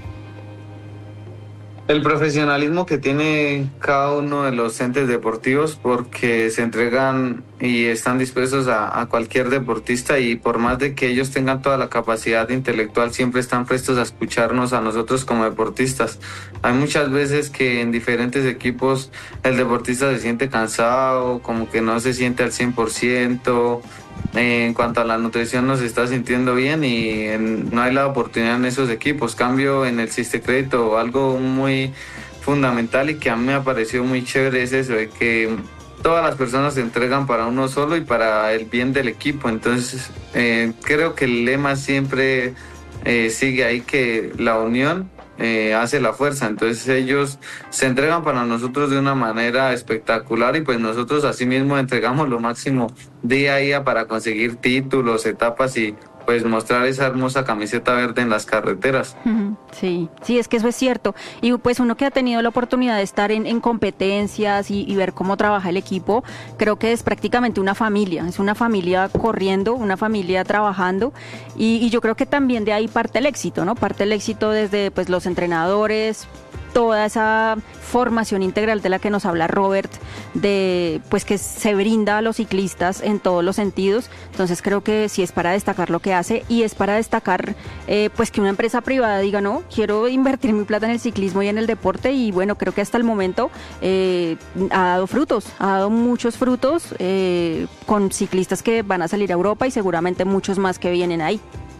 El profesionalismo que tiene cada uno de los entes deportivos, porque se entregan y están dispuestos a cualquier deportista, y por más de que ellos tengan toda la capacidad intelectual, siempre están prestos a escucharnos a nosotros como deportistas. Hay muchas veces que en diferentes equipos el deportista se siente cansado, como que no se siente al 100%. En cuanto a la nutrición no se está sintiendo bien y no hay la oportunidad en esos equipos. Cambio en el Sistecrédito, algo muy fundamental y que a mí me ha parecido muy chévere es eso, de que todas las personas se entregan para uno solo y para el bien del equipo. Entonces creo que el lema siempre sigue ahí, que la unión hace la fuerza. Entonces ellos se entregan para nosotros de una manera espectacular y pues nosotros asimismo entregamos lo máximo día a día para conseguir títulos, etapas y pues mostrar esa hermosa camiseta verde en las carreteras. Sí, es que eso es cierto. Y pues uno que ha tenido la oportunidad de estar en competencias y ver cómo trabaja el equipo, creo que es prácticamente una familia. Es una familia corriendo, una familia trabajando. Y yo creo que también de ahí parte el éxito, ¿no? Parte el éxito desde pues los entrenadores, toda esa formación integral de la que nos habla Robert, de pues que se brinda a los ciclistas en todos los sentidos. Entonces creo que sí es para destacar lo que hace y es para destacar pues que una empresa privada diga, no, quiero invertir mi plata en el ciclismo y en el deporte, y bueno, creo que hasta el momento ha dado frutos, ha dado muchos frutos con ciclistas que van a salir a Europa y seguramente muchos más que vienen ahí.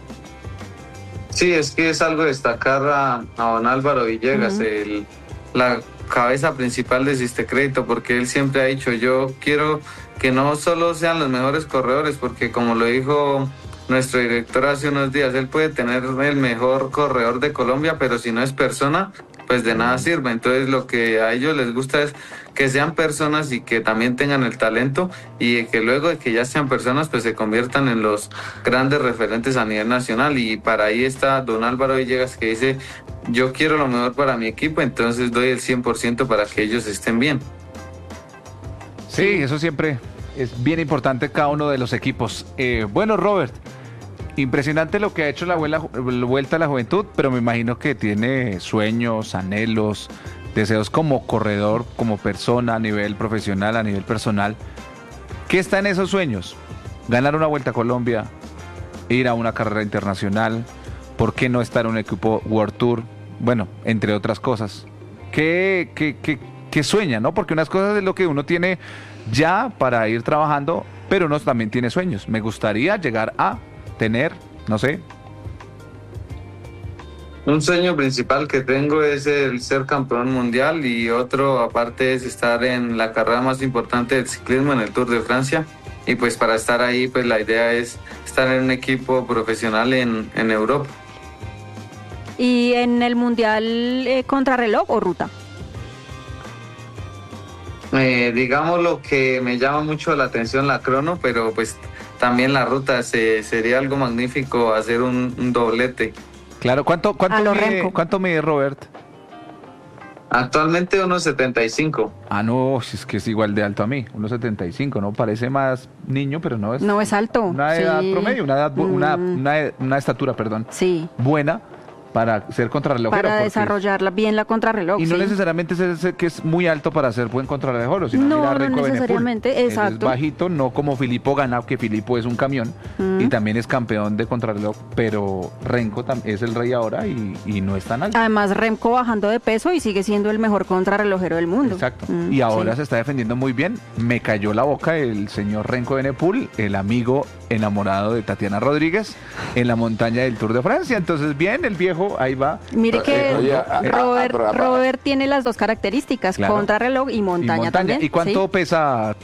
Sí, es que es algo destacar a don Álvaro Villegas, la cabeza principal de Sistecrédito, porque él siempre ha dicho, yo quiero que no solo sean los mejores corredores, porque como lo dijo nuestro director hace unos días, él puede tener el mejor corredor de Colombia, pero si no es persona, pues de nada sirve. Entonces lo que a ellos les gusta es que sean personas y que también tengan el talento, y que luego de que ya sean personas pues se conviertan en los grandes referentes a nivel nacional. Y para ahí está don Álvaro Villegas, que dice, yo quiero lo mejor para mi equipo, entonces doy el 100% para que ellos estén bien. Sí, eso siempre es bien importante, cada uno de los equipos. Bueno, Robert, impresionante lo que ha hecho la Vuelta a la Juventud, pero me imagino que tiene sueños, anhelos, deseos como corredor, como persona, a nivel profesional, a nivel personal. ¿Qué está en esos sueños? Ganar una Vuelta a Colombia, ir a una carrera internacional, ¿por qué no estar en un equipo World Tour? Bueno, entre otras cosas. ¿Qué sueña, no? Porque unas cosas es lo que uno tiene ya para ir trabajando, pero uno también tiene sueños. Me gustaría llegar a tener, no sé. Un sueño principal que tengo es el ser campeón mundial, y otro aparte es estar en la carrera más importante del ciclismo, en el Tour de Francia. Y pues para estar ahí, pues la idea es estar en un equipo profesional en Europa. ¿Y en el mundial contrarreloj o ruta? Digamos lo que me llama mucho la atención la crono, pero pues también la ruta sería algo magnífico hacer un doblete. Claro, ¿cuánto mide Robert? Actualmente 1.75. Ah, no, es que es igual de alto a mí, 1.75, ¿no? Parece más niño, pero no es. No es alto. Una edad promedio, una estatura, perdón. Sí. Buena. para ser contrarrelojero. Para porque- desarrollarla bien la contrarreloj. Y no sí. necesariamente es que es muy alto para ser buen contrarrelojero, sino No, mira a no Renko Benepul. necesariamente, Él es exacto. bajito, no como Filippo Ganna, que Filippo es un camión y también es campeón de contrarreloj, pero Renko es el rey ahora y no es tan alto. Además, Remco bajando de peso y sigue siendo el mejor contrarrelojero del mundo. Exacto. Y ahora sí. se está defendiendo muy bien. Me cayó la boca el señor Renko Benepul, el amigo enamorado de Tatiana Rodríguez, en la montaña del Tour de Francia. Entonces, bien, el viejo, ahí va. Mire que Oye, Robert tiene las dos características, Claro. contrarreloj y montaña, también. ¿Y cuánto ¿sí? pesa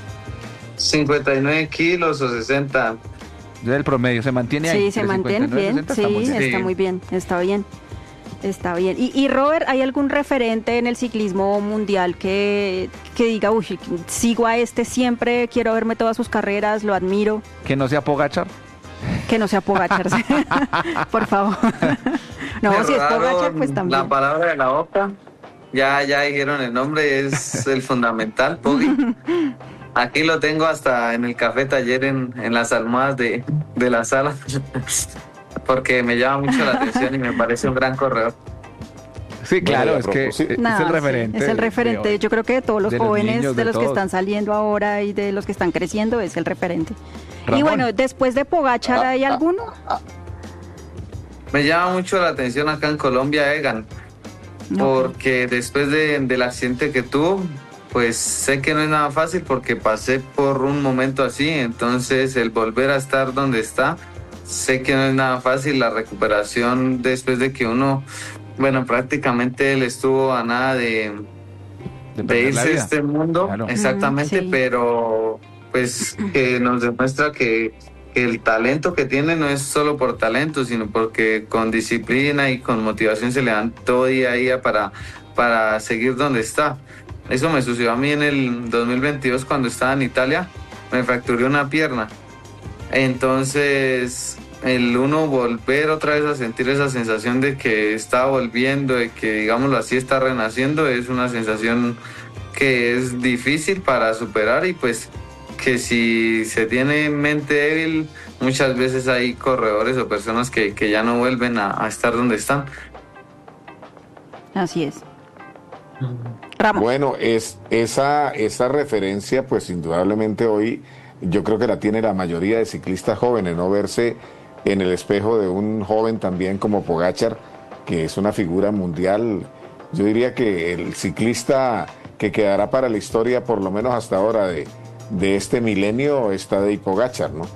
59 kilos o 60. el promedio? ¿Se mantiene ahí? Sí, se ¿Entre mantiene 59 y bien, 60? sí, Está muy bien. está Sí. muy bien, está bien. Está bien. Y Robert, ¿hay algún referente en el ciclismo mundial que diga, uy, sigo a este siempre, quiero verme todas sus carreras, lo admiro? Que no sea Pogacar. Que no sea Pogacar, por favor. No, si es Pogacar, Cerraron pues también. La palabra de la boca. Ya dijeron el nombre, es el fundamental, Poggi. Aquí lo tengo hasta en el café taller en las almohadas de la sala. Porque me llama mucho la atención y me parece un gran corredor. Sí, claro, Bueno, y a es que propósito- es No, el sí, referente. es el referente. de hoy. Yo creo que de todos los de los jóvenes, niños, de de los que todos. están saliendo ahora y de los que están creciendo, es el referente. Y Ramón. bueno, después de Pogacar, ¿hay alguno? Me llama mucho la atención acá en Colombia Egan. Porque después del accidente que tuvo, pues sé que no es nada fácil porque pasé por un momento así. Entonces el volver a estar donde está, sé que no es nada fácil. La recuperación después de que uno, bueno, prácticamente él estuvo a nada de perder la irse de vida. este mundo, Claro. exactamente, Sí. pero pues que nos demuestra que el talento que tiene no es solo por talento, sino porque con disciplina y con motivación se le dan todo día a día para seguir donde está. Eso me sucedió a mí en el 2022 cuando estaba en Italia, me fracturé una pierna. Entonces, el uno volver otra vez a sentir esa sensación de que está volviendo, de que, digámoslo así, está renaciendo, es una sensación que es difícil para superar y pues que si se tiene mente débil, muchas veces hay corredores o personas que ya no vuelven a estar donde están. Así es. Ramón. Bueno, esa referencia, pues indudablemente hoy yo creo que la tiene la mayoría de ciclistas jóvenes, no verse en el espejo de un joven también como Pogacar, que es una figura mundial. Yo diría que el ciclista que quedará para la historia, por lo menos hasta ahora, de este milenio, está Tadej Pogacar, ¿no?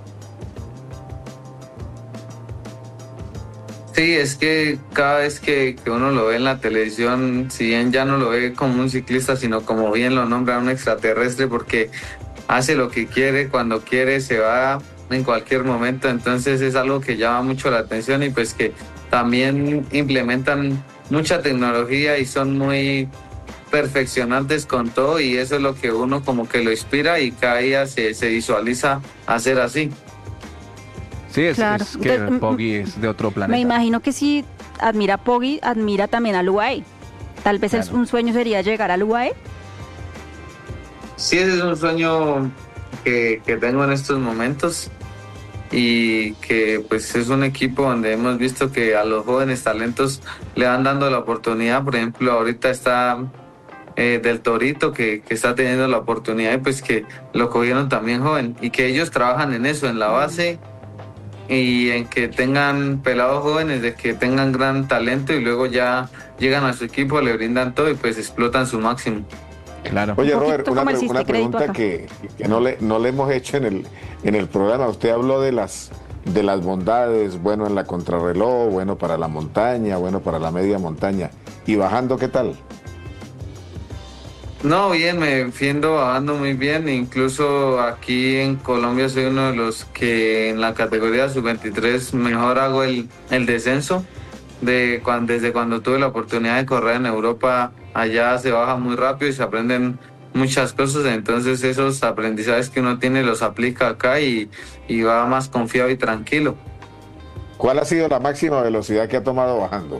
Sí, es que cada vez que uno lo ve en la televisión, si bien ya no lo ve como un ciclista, sino como bien lo nombra un extraterrestre, porque hace lo que quiere, cuando quiere, se va en cualquier momento, entonces es algo que llama mucho la atención y pues que también implementan mucha tecnología y son muy perfeccionantes con todo y eso es lo que uno como que lo inspira y cada día se visualiza hacer así. Sí, es que De- Poggi es de otro planeta. Me imagino que si admira a Poggi, admira también al UAE. Tal vez Claro. un sueño sería llegar al UAE. Sí, ese es un sueño que tengo en estos momentos y que pues es un equipo donde hemos visto que a los jóvenes talentos le van dando la oportunidad. Por ejemplo, ahorita está del Torito que está teniendo la oportunidad y pues que lo cogieron también joven y que ellos trabajan en eso, en la base y en que tengan pelados jóvenes, de que tengan gran talento y luego ya llegan a su equipo, le brindan todo y pues explotan su máximo. Claro. Oye, Un poquito Robert, una como el Ciste Crédito pregunta acá. que no le hemos hecho en el programa. Usted habló de las bondades, bueno en la contrarreloj, bueno para la montaña, bueno para la media montaña. ¿Y bajando qué tal? No, bien, me defiendo bajando muy bien. Incluso aquí en Colombia soy uno de los que en la categoría sub-23 mejor hago el descenso. Desde cuando tuve la oportunidad de correr en Europa, allá se baja muy rápido y se aprenden muchas cosas. Entonces esos aprendizajes que uno tiene los aplica acá y va más confiado y tranquilo. ¿Cuál ha sido la máxima velocidad que ha tomado bajando?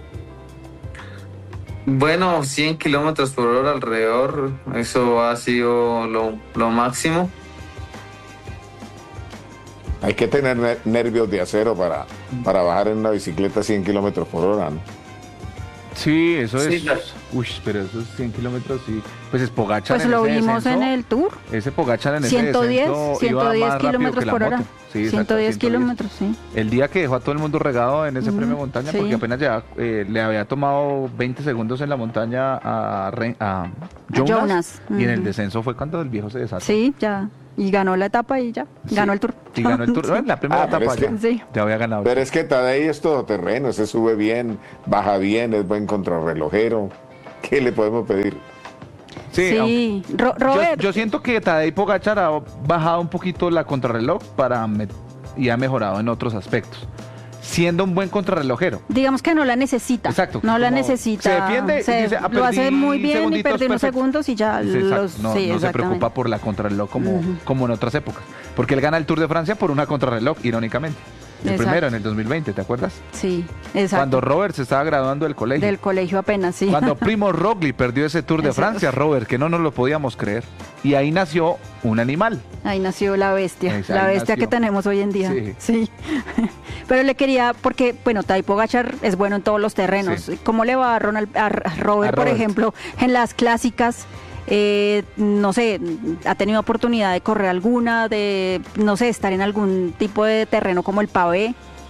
Bueno, 100 kilómetros por hora alrededor, eso ha sido lo máximo. Hay que tener nervios de acero para bajar en una bicicleta 100 kilómetros por hora, ¿no? Sí, eso es. Sí, claro. Uy, pero esos 100 kilómetros sí. Pues es Pogacar. Pues en lo ese vimos descenso, en el Tour. Ese Pogacar en ese 110, descenso iba 110 más rápido kilómetros que la por hora. moto. Sí, exacto, 110 kilómetros, sí. El día que dejó a todo el mundo regado en ese premio montaña, sí. porque apenas ya le había tomado 20 segundos en la montaña a Jonas. Y en el descenso fue cuando el viejo se desató. Sí, ya. Y ganó la etapa y ya. Ganó el Tour. Y ganó el Tour. No, en la primera pero etapa es ya, que- Sí. ya había ganado. Pero es que Tadej es todoterreno, se sube bien, baja bien, es buen contrarrelojero. ¿Qué le podemos pedir? Sí, aunque- Sí. Robert. Yo siento que Tadej Pogacar ha bajado un poquito la contrarreloj y ha mejorado en otros aspectos. Siendo un buen contrarrelojero. Digamos que no la necesita. Exacto, No la como necesita. se defiende y dice, lo hace perdí muy bien y segunditos, perdió unos perfecto. segundos y ya Sí, exacto. los... No, sí, no se exactamente. preocupa por la contrarreloj como en otras épocas. Porque él gana el Tour de Francia por una contrarreloj, irónicamente. El Exacto. primero, en el 2020, ¿te acuerdas? Sí, exacto. Cuando Robert se estaba graduando del colegio. Del colegio apenas, sí. Cuando Primo Roglic perdió ese Tour de Eso. Francia, Robert, que no nos lo podíamos creer. Y ahí nació un animal. Ahí nació la bestia, Ahí la bestia nació. que tenemos hoy en día. Sí. Pero le quería, porque, bueno, Tadej Pogacar es bueno en todos los terrenos. Sí. ¿Cómo le va a Robert, A por Robert. ejemplo, en las clásicas? No sé, ¿ha tenido oportunidad de correr alguna, de, no sé, estar en algún tipo de terreno como el pavé?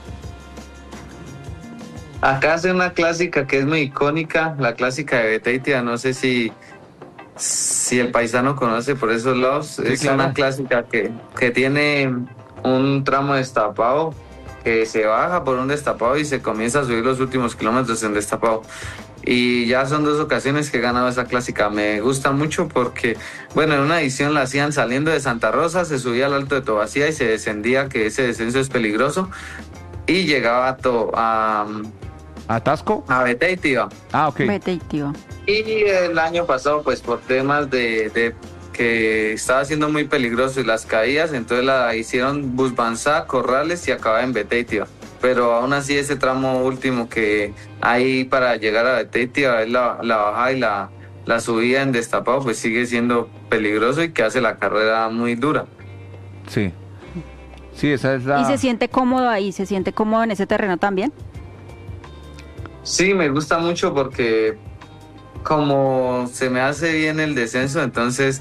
Acá hace una clásica que es muy icónica, la clásica de Beteitia. No sé si el paisano conoce por esos lados. Sí, Es claro. una clásica que tiene un tramo destapado, que se baja por un destapado y se comienza a subir los últimos kilómetros en destapado. Y ya son 2 ocasiones que he ganado esa clásica. Me gusta mucho porque, bueno, en una edición la hacían saliendo de Santa Rosa, se subía al Alto de Tobacía y se descendía, que ese descenso es peligroso, y llegaba ¿Atasco? a Beteitia. Ah, ok. Vete y tío. Y el año pasado, pues por temas de que estaba siendo muy peligroso y las caídas, entonces la hicieron Busbanzá, Corrales y acaba en Beteitia. Pero aún así ese tramo último que hay para llegar a Beteitia, es la bajada y la subida en destapado, pues sigue siendo peligroso y que hace la carrera muy dura. Sí. Sí, esa es la... ¿Y se siente cómodo ahí? ¿Se siente cómodo en ese terreno también? Sí, me gusta mucho porque como se me hace bien el descenso, entonces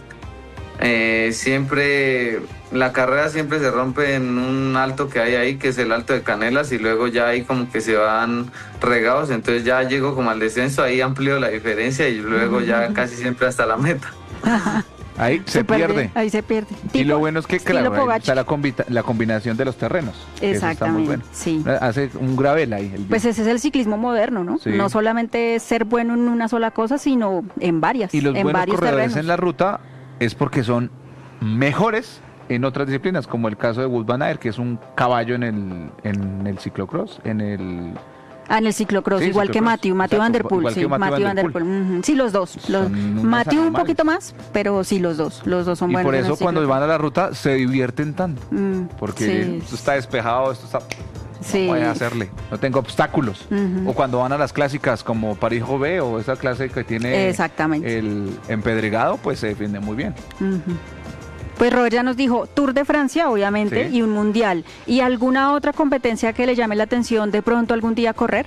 siempre la carrera siempre se rompe en un alto que hay ahí, que es el Alto de Canelas, y luego ya ahí como que se van regados, entonces ya llego como al descenso, ahí amplío la diferencia y luego ya casi siempre hasta la meta. Ahí se pierde. Ahí se pierde. Y lo bueno es que, estilo claro, ahí Pogacar. está la combinación de los terrenos. Eso está muy Exactamente, bueno. sí. Hace un gravel ahí. Pues ese es el ciclismo moderno, ¿no? Sí. No solamente ser bueno en una sola cosa, sino en varias, Y los en buenos varios corredores terrenos. en la ruta es porque son mejores en otras disciplinas, como el caso de Wout van Aert, que es un caballo en el ciclocross, en el... Ah, en el ciclocross, Sí, igual que ciclocross. Matthew Exacto, Van Der Poel, igual sí, que Mathieu Matthew Van Der Van Der Poel. Ujú. Sí, los dos. Son unos Matthew un animales. poquito más, pero sí, los dos son Y buenos. por en el eso cuando ciclocross. van a la ruta se divierten tanto, Mm, porque sí, esto está despejado, esto está... sí. Voy a hacerle, no tengo obstáculos. Ujú. O cuando van a las clásicas como París-Roubaix o esa clase que tiene Exactamente. el empedregado, pues se defiende muy bien. Ujú. Pues Robert ya nos dijo Tour de Francia, obviamente, Sí. y un mundial. ¿Y alguna otra competencia que le llame la atención de pronto algún día correr?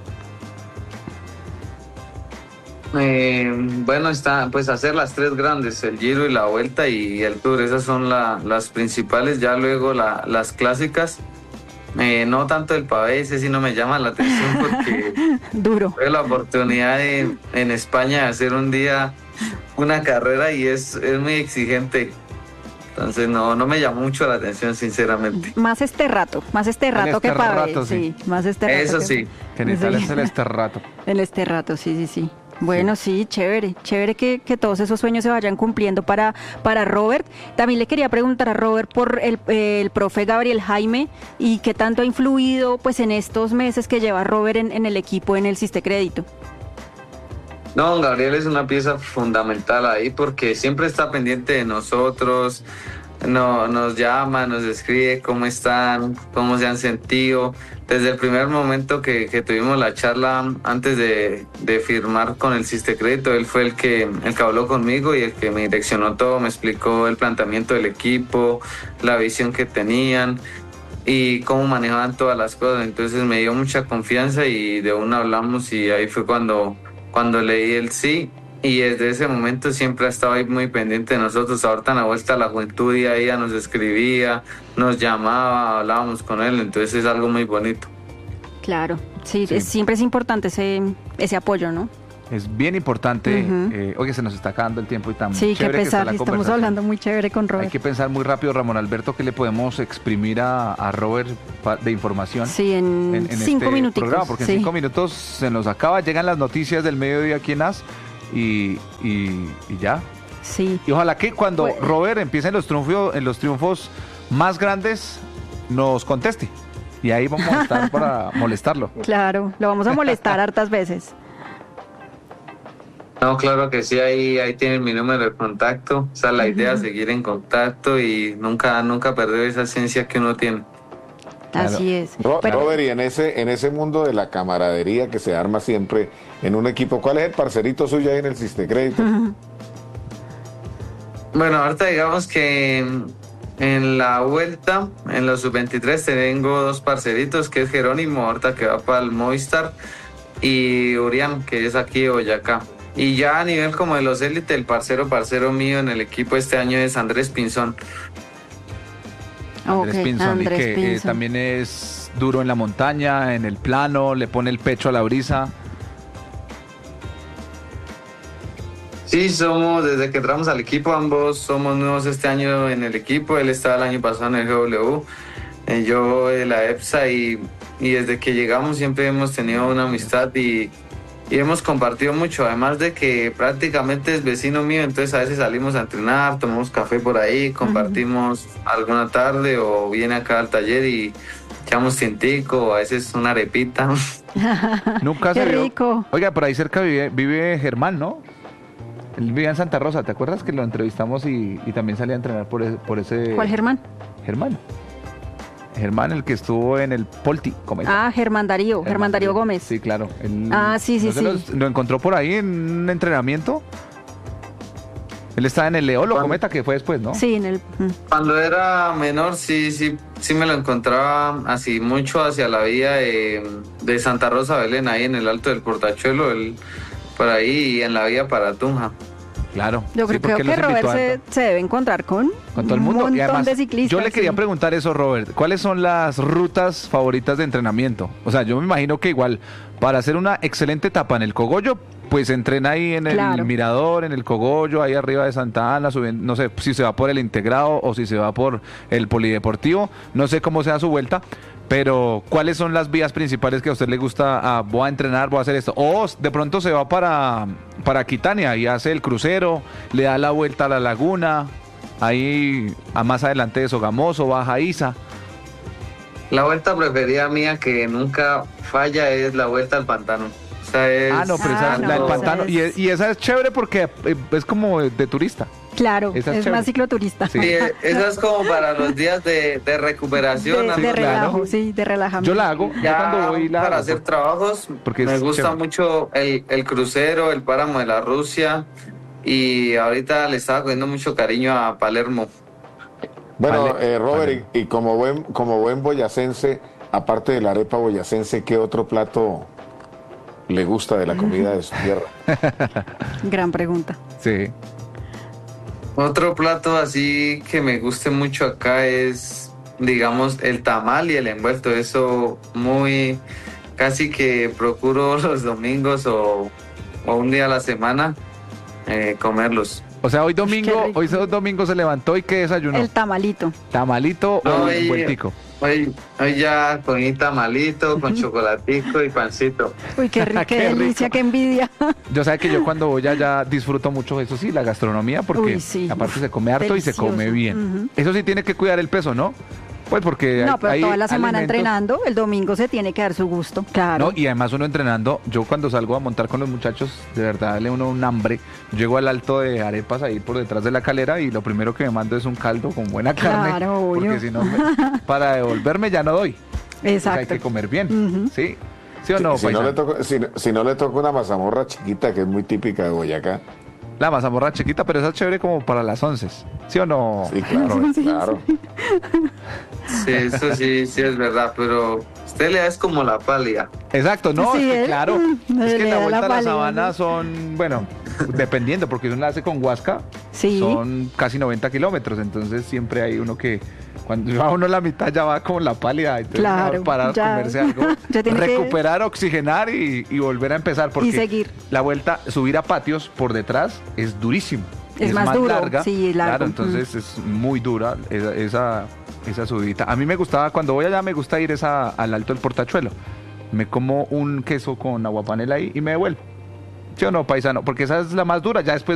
Bueno, está pues hacer las 3 grandes, el Giro y la Vuelta y el Tour, esas son las principales. Ya luego las clásicas, no tanto el pavé, ese sí no me llama la atención porque Duro. tuve la oportunidad en España de hacer un día una carrera y es muy exigente, entonces no me llamó mucho la atención, sinceramente. Más este rato que pavé. Esterrato, sí. Más este rato. Eso que- sí. Que necesitan Sí. hacer este rato. El Esterrato, sí. Bueno, sí, chévere que todos esos sueños se vayan cumpliendo para Robert. También le quería preguntar a Robert por el profe Gabriel Jaime y qué tanto ha influido pues en estos meses que lleva Robert en el equipo en el Siste Crédito. No, Gabriel es una pieza fundamental ahí porque siempre está pendiente de nosotros, nos llama, nos escribe cómo están, cómo se han sentido. Desde el primer momento que tuvimos la charla antes de firmar con el Siste Crédito, él fue el que habló conmigo y el que me direccionó todo, me explicó el planteamiento del equipo, la visión que tenían. y cómo manejaban todas las cosas. Entonces me dio mucha confianza y de una hablamos y ahí fue cuando leí el sí. Y desde ese momento siempre ha estado ahí muy pendiente de nosotros. Ahorita en la vuelta a la juventud día a día nos escribía, nos llamaba, hablábamos con él, entonces es algo muy bonito. Claro, sí. Siempre es importante ese apoyo, ¿no? Es bien importante. Oye, se nos está acabando el tiempo y tan sí, chévere qué pesar, que está la estamos conversación. hablando muy chévere con Robert. Hay que pensar muy rápido, Ramón Alberto, que le podemos exprimir a Robert de información. Sí, en 5 minutos. Programa, porque en 5 minutos se nos acaba, llegan las noticias del mediodía aquí en AS y ya. Sí. Y ojalá que cuando Robert empiece en los triunfos más grandes nos conteste. Y ahí vamos a estar para molestarlo. Claro, lo vamos a molestar hartas veces. No, claro que sí, ahí tienen mi número de contacto. Esa es la idea, seguir en contacto y nunca perder esa esencia que uno tiene. Así es. Robert, y en ese mundo de la camaradería que se arma siempre en un equipo, ¿cuál es el parcerito suyo ahí en el Sistecrédito? Bueno, ahorita digamos que en la vuelta, en los sub-23, tengo 2 parceritos, que es Jerónimo, ahorita que va para el Movistar, y Urián, que es aquí de Boyacá. Y ya a nivel como de los élites, el parcero mío en el equipo este año es Andrés Pinzón. Andrés Pinzón, Andrés y que Pinzón. también es duro en la montaña, en el plano, le pone el pecho a la brisa. Sí, desde que entramos al equipo, ambos somos nuevos este año en el equipo. Él estaba el año pasado en el GW, yo en la EPSA, y desde que llegamos siempre hemos tenido una amistad y hemos compartido mucho, además de que prácticamente es vecino mío, entonces a veces salimos a entrenar, tomamos café por ahí, compartimos alguna tarde o viene acá al taller y echamos tintico, a veces una arepita. Nunca Qué se vio. rico. Oiga, por ahí cerca vive Germán, ¿no? Él vivía en Santa Rosa, ¿te acuerdas que lo entrevistamos y también salía a entrenar por ese... ¿Cuál Germán? Germán, el que estuvo en el Polti Cometa. Germán Darío Gómez. Sí, claro. Sí. Lo encontró por ahí en un entrenamiento. Él estaba en el Leolo Cometa, que fue después, ¿no? Sí, en el... Cuando era menor, sí me lo encontraba así mucho hacia la vía de Santa Rosa Belén, ahí en el Alto del Portachuelo, por ahí, y en la vía para Tunja. Claro. Yo creo que Robert se debe encontrar con todo el mundo. un montón Y además, de ciclistas. yo le quería preguntar eso, Robert. ¿Cuáles son las rutas favoritas de entrenamiento? O sea, yo me imagino que igual, para hacer una excelente etapa en el Cogollo, pues entrena ahí en el Mirador, en el Cogollo, ahí arriba de Santa Ana, subiendo, no sé si se va por el Integrado o si se va por el Polideportivo, no sé cómo sea su vuelta, pero ¿cuáles son las vías principales que a usted le gusta? Voy a entrenar, voy a hacer esto. O de pronto se va para Aquitania y hace el crucero, le da la vuelta a la laguna, ahí más adelante de Sogamoso, baja a Isa. La vuelta preferida mía que nunca falla es la vuelta al pantano. O sea, pero esa es la del pantano. Y esa es chévere porque es como de turista. Claro, Esa es más cicloturista. Sí, esa es como para los días de recuperación. De relajo, de relajamiento. Yo la hago, ya cuando voy para hacer trabajos, porque me gusta chévere. mucho el crucero, el páramo de la Rusia, y ahorita le estaba cogiendo mucho cariño a Palermo. Bueno, Robert, y como buen boyacense, aparte de la arepa boyacense, ¿qué otro plato le gusta de la comida de su tierra? Gran pregunta. Sí. Otro plato así que me guste mucho acá es, digamos, el tamal y el envuelto. Eso casi que procuro los domingos o un día a la semana comerlos. O sea, hoy domingo se levantó y ¿qué desayunó? El tamalito. ¿Tamalito o envueltico? Hoy ya con tamalito, con chocolatico y pancito. Uy, qué rico, qué delicia, qué envidia. Yo sé que yo cuando voy allá disfruto mucho, eso sí, la gastronomía, porque aparte se come harto delicioso. Y se come bien. Eso sí tiene que cuidar el peso, ¿no? Pues porque pero toda la semana alimentos... entrenando, el domingo se tiene que dar su gusto, claro. No, y además uno entrenando, yo cuando salgo a montar con los muchachos, de verdad le uno un hambre. Llego al Alto de Arepas ahí por detrás de la calera y lo primero que me mando es un caldo con buena carne. Claro, porque si no, para devolverme ya no doy. Exacto. Hay que comer bien, ¿sí? ¿Sí o no, si no le toca una mazamorra chiquita que es muy típica de Boyacá. La mazamorra chiquita, pero esa es chévere como para las 11, ¿sí o no? Sí, claro, claro. Sí, eso sí es verdad, pero usted le da es como la pálida. Exacto, no, Sí, es que ¿eh? claro, es que Le la da vuelta la a la pálida, sabana ¿no? son, bueno, dependiendo, porque uno la hace con Huasca, Sí. son casi 90 kilómetros, entonces siempre hay uno que, cuando va uno a la mitad ya va como la pálida, entonces Claro, mejor parar, ya. comerse algo, Ya tiene que- recuperar, oxigenar y volver a empezar, porque seguir. la vuelta, subir a patios por detrás es durísimo. Es más duro, larga, sí, largo. claro, entonces es muy dura esa subidita. A mí me gustaba, cuando voy allá me gusta ir al Alto del Portachuelo. Me como un queso con aguapanela ahí y me devuelvo. ¿Sí o no, paisano? Porque esa es la más dura, ya después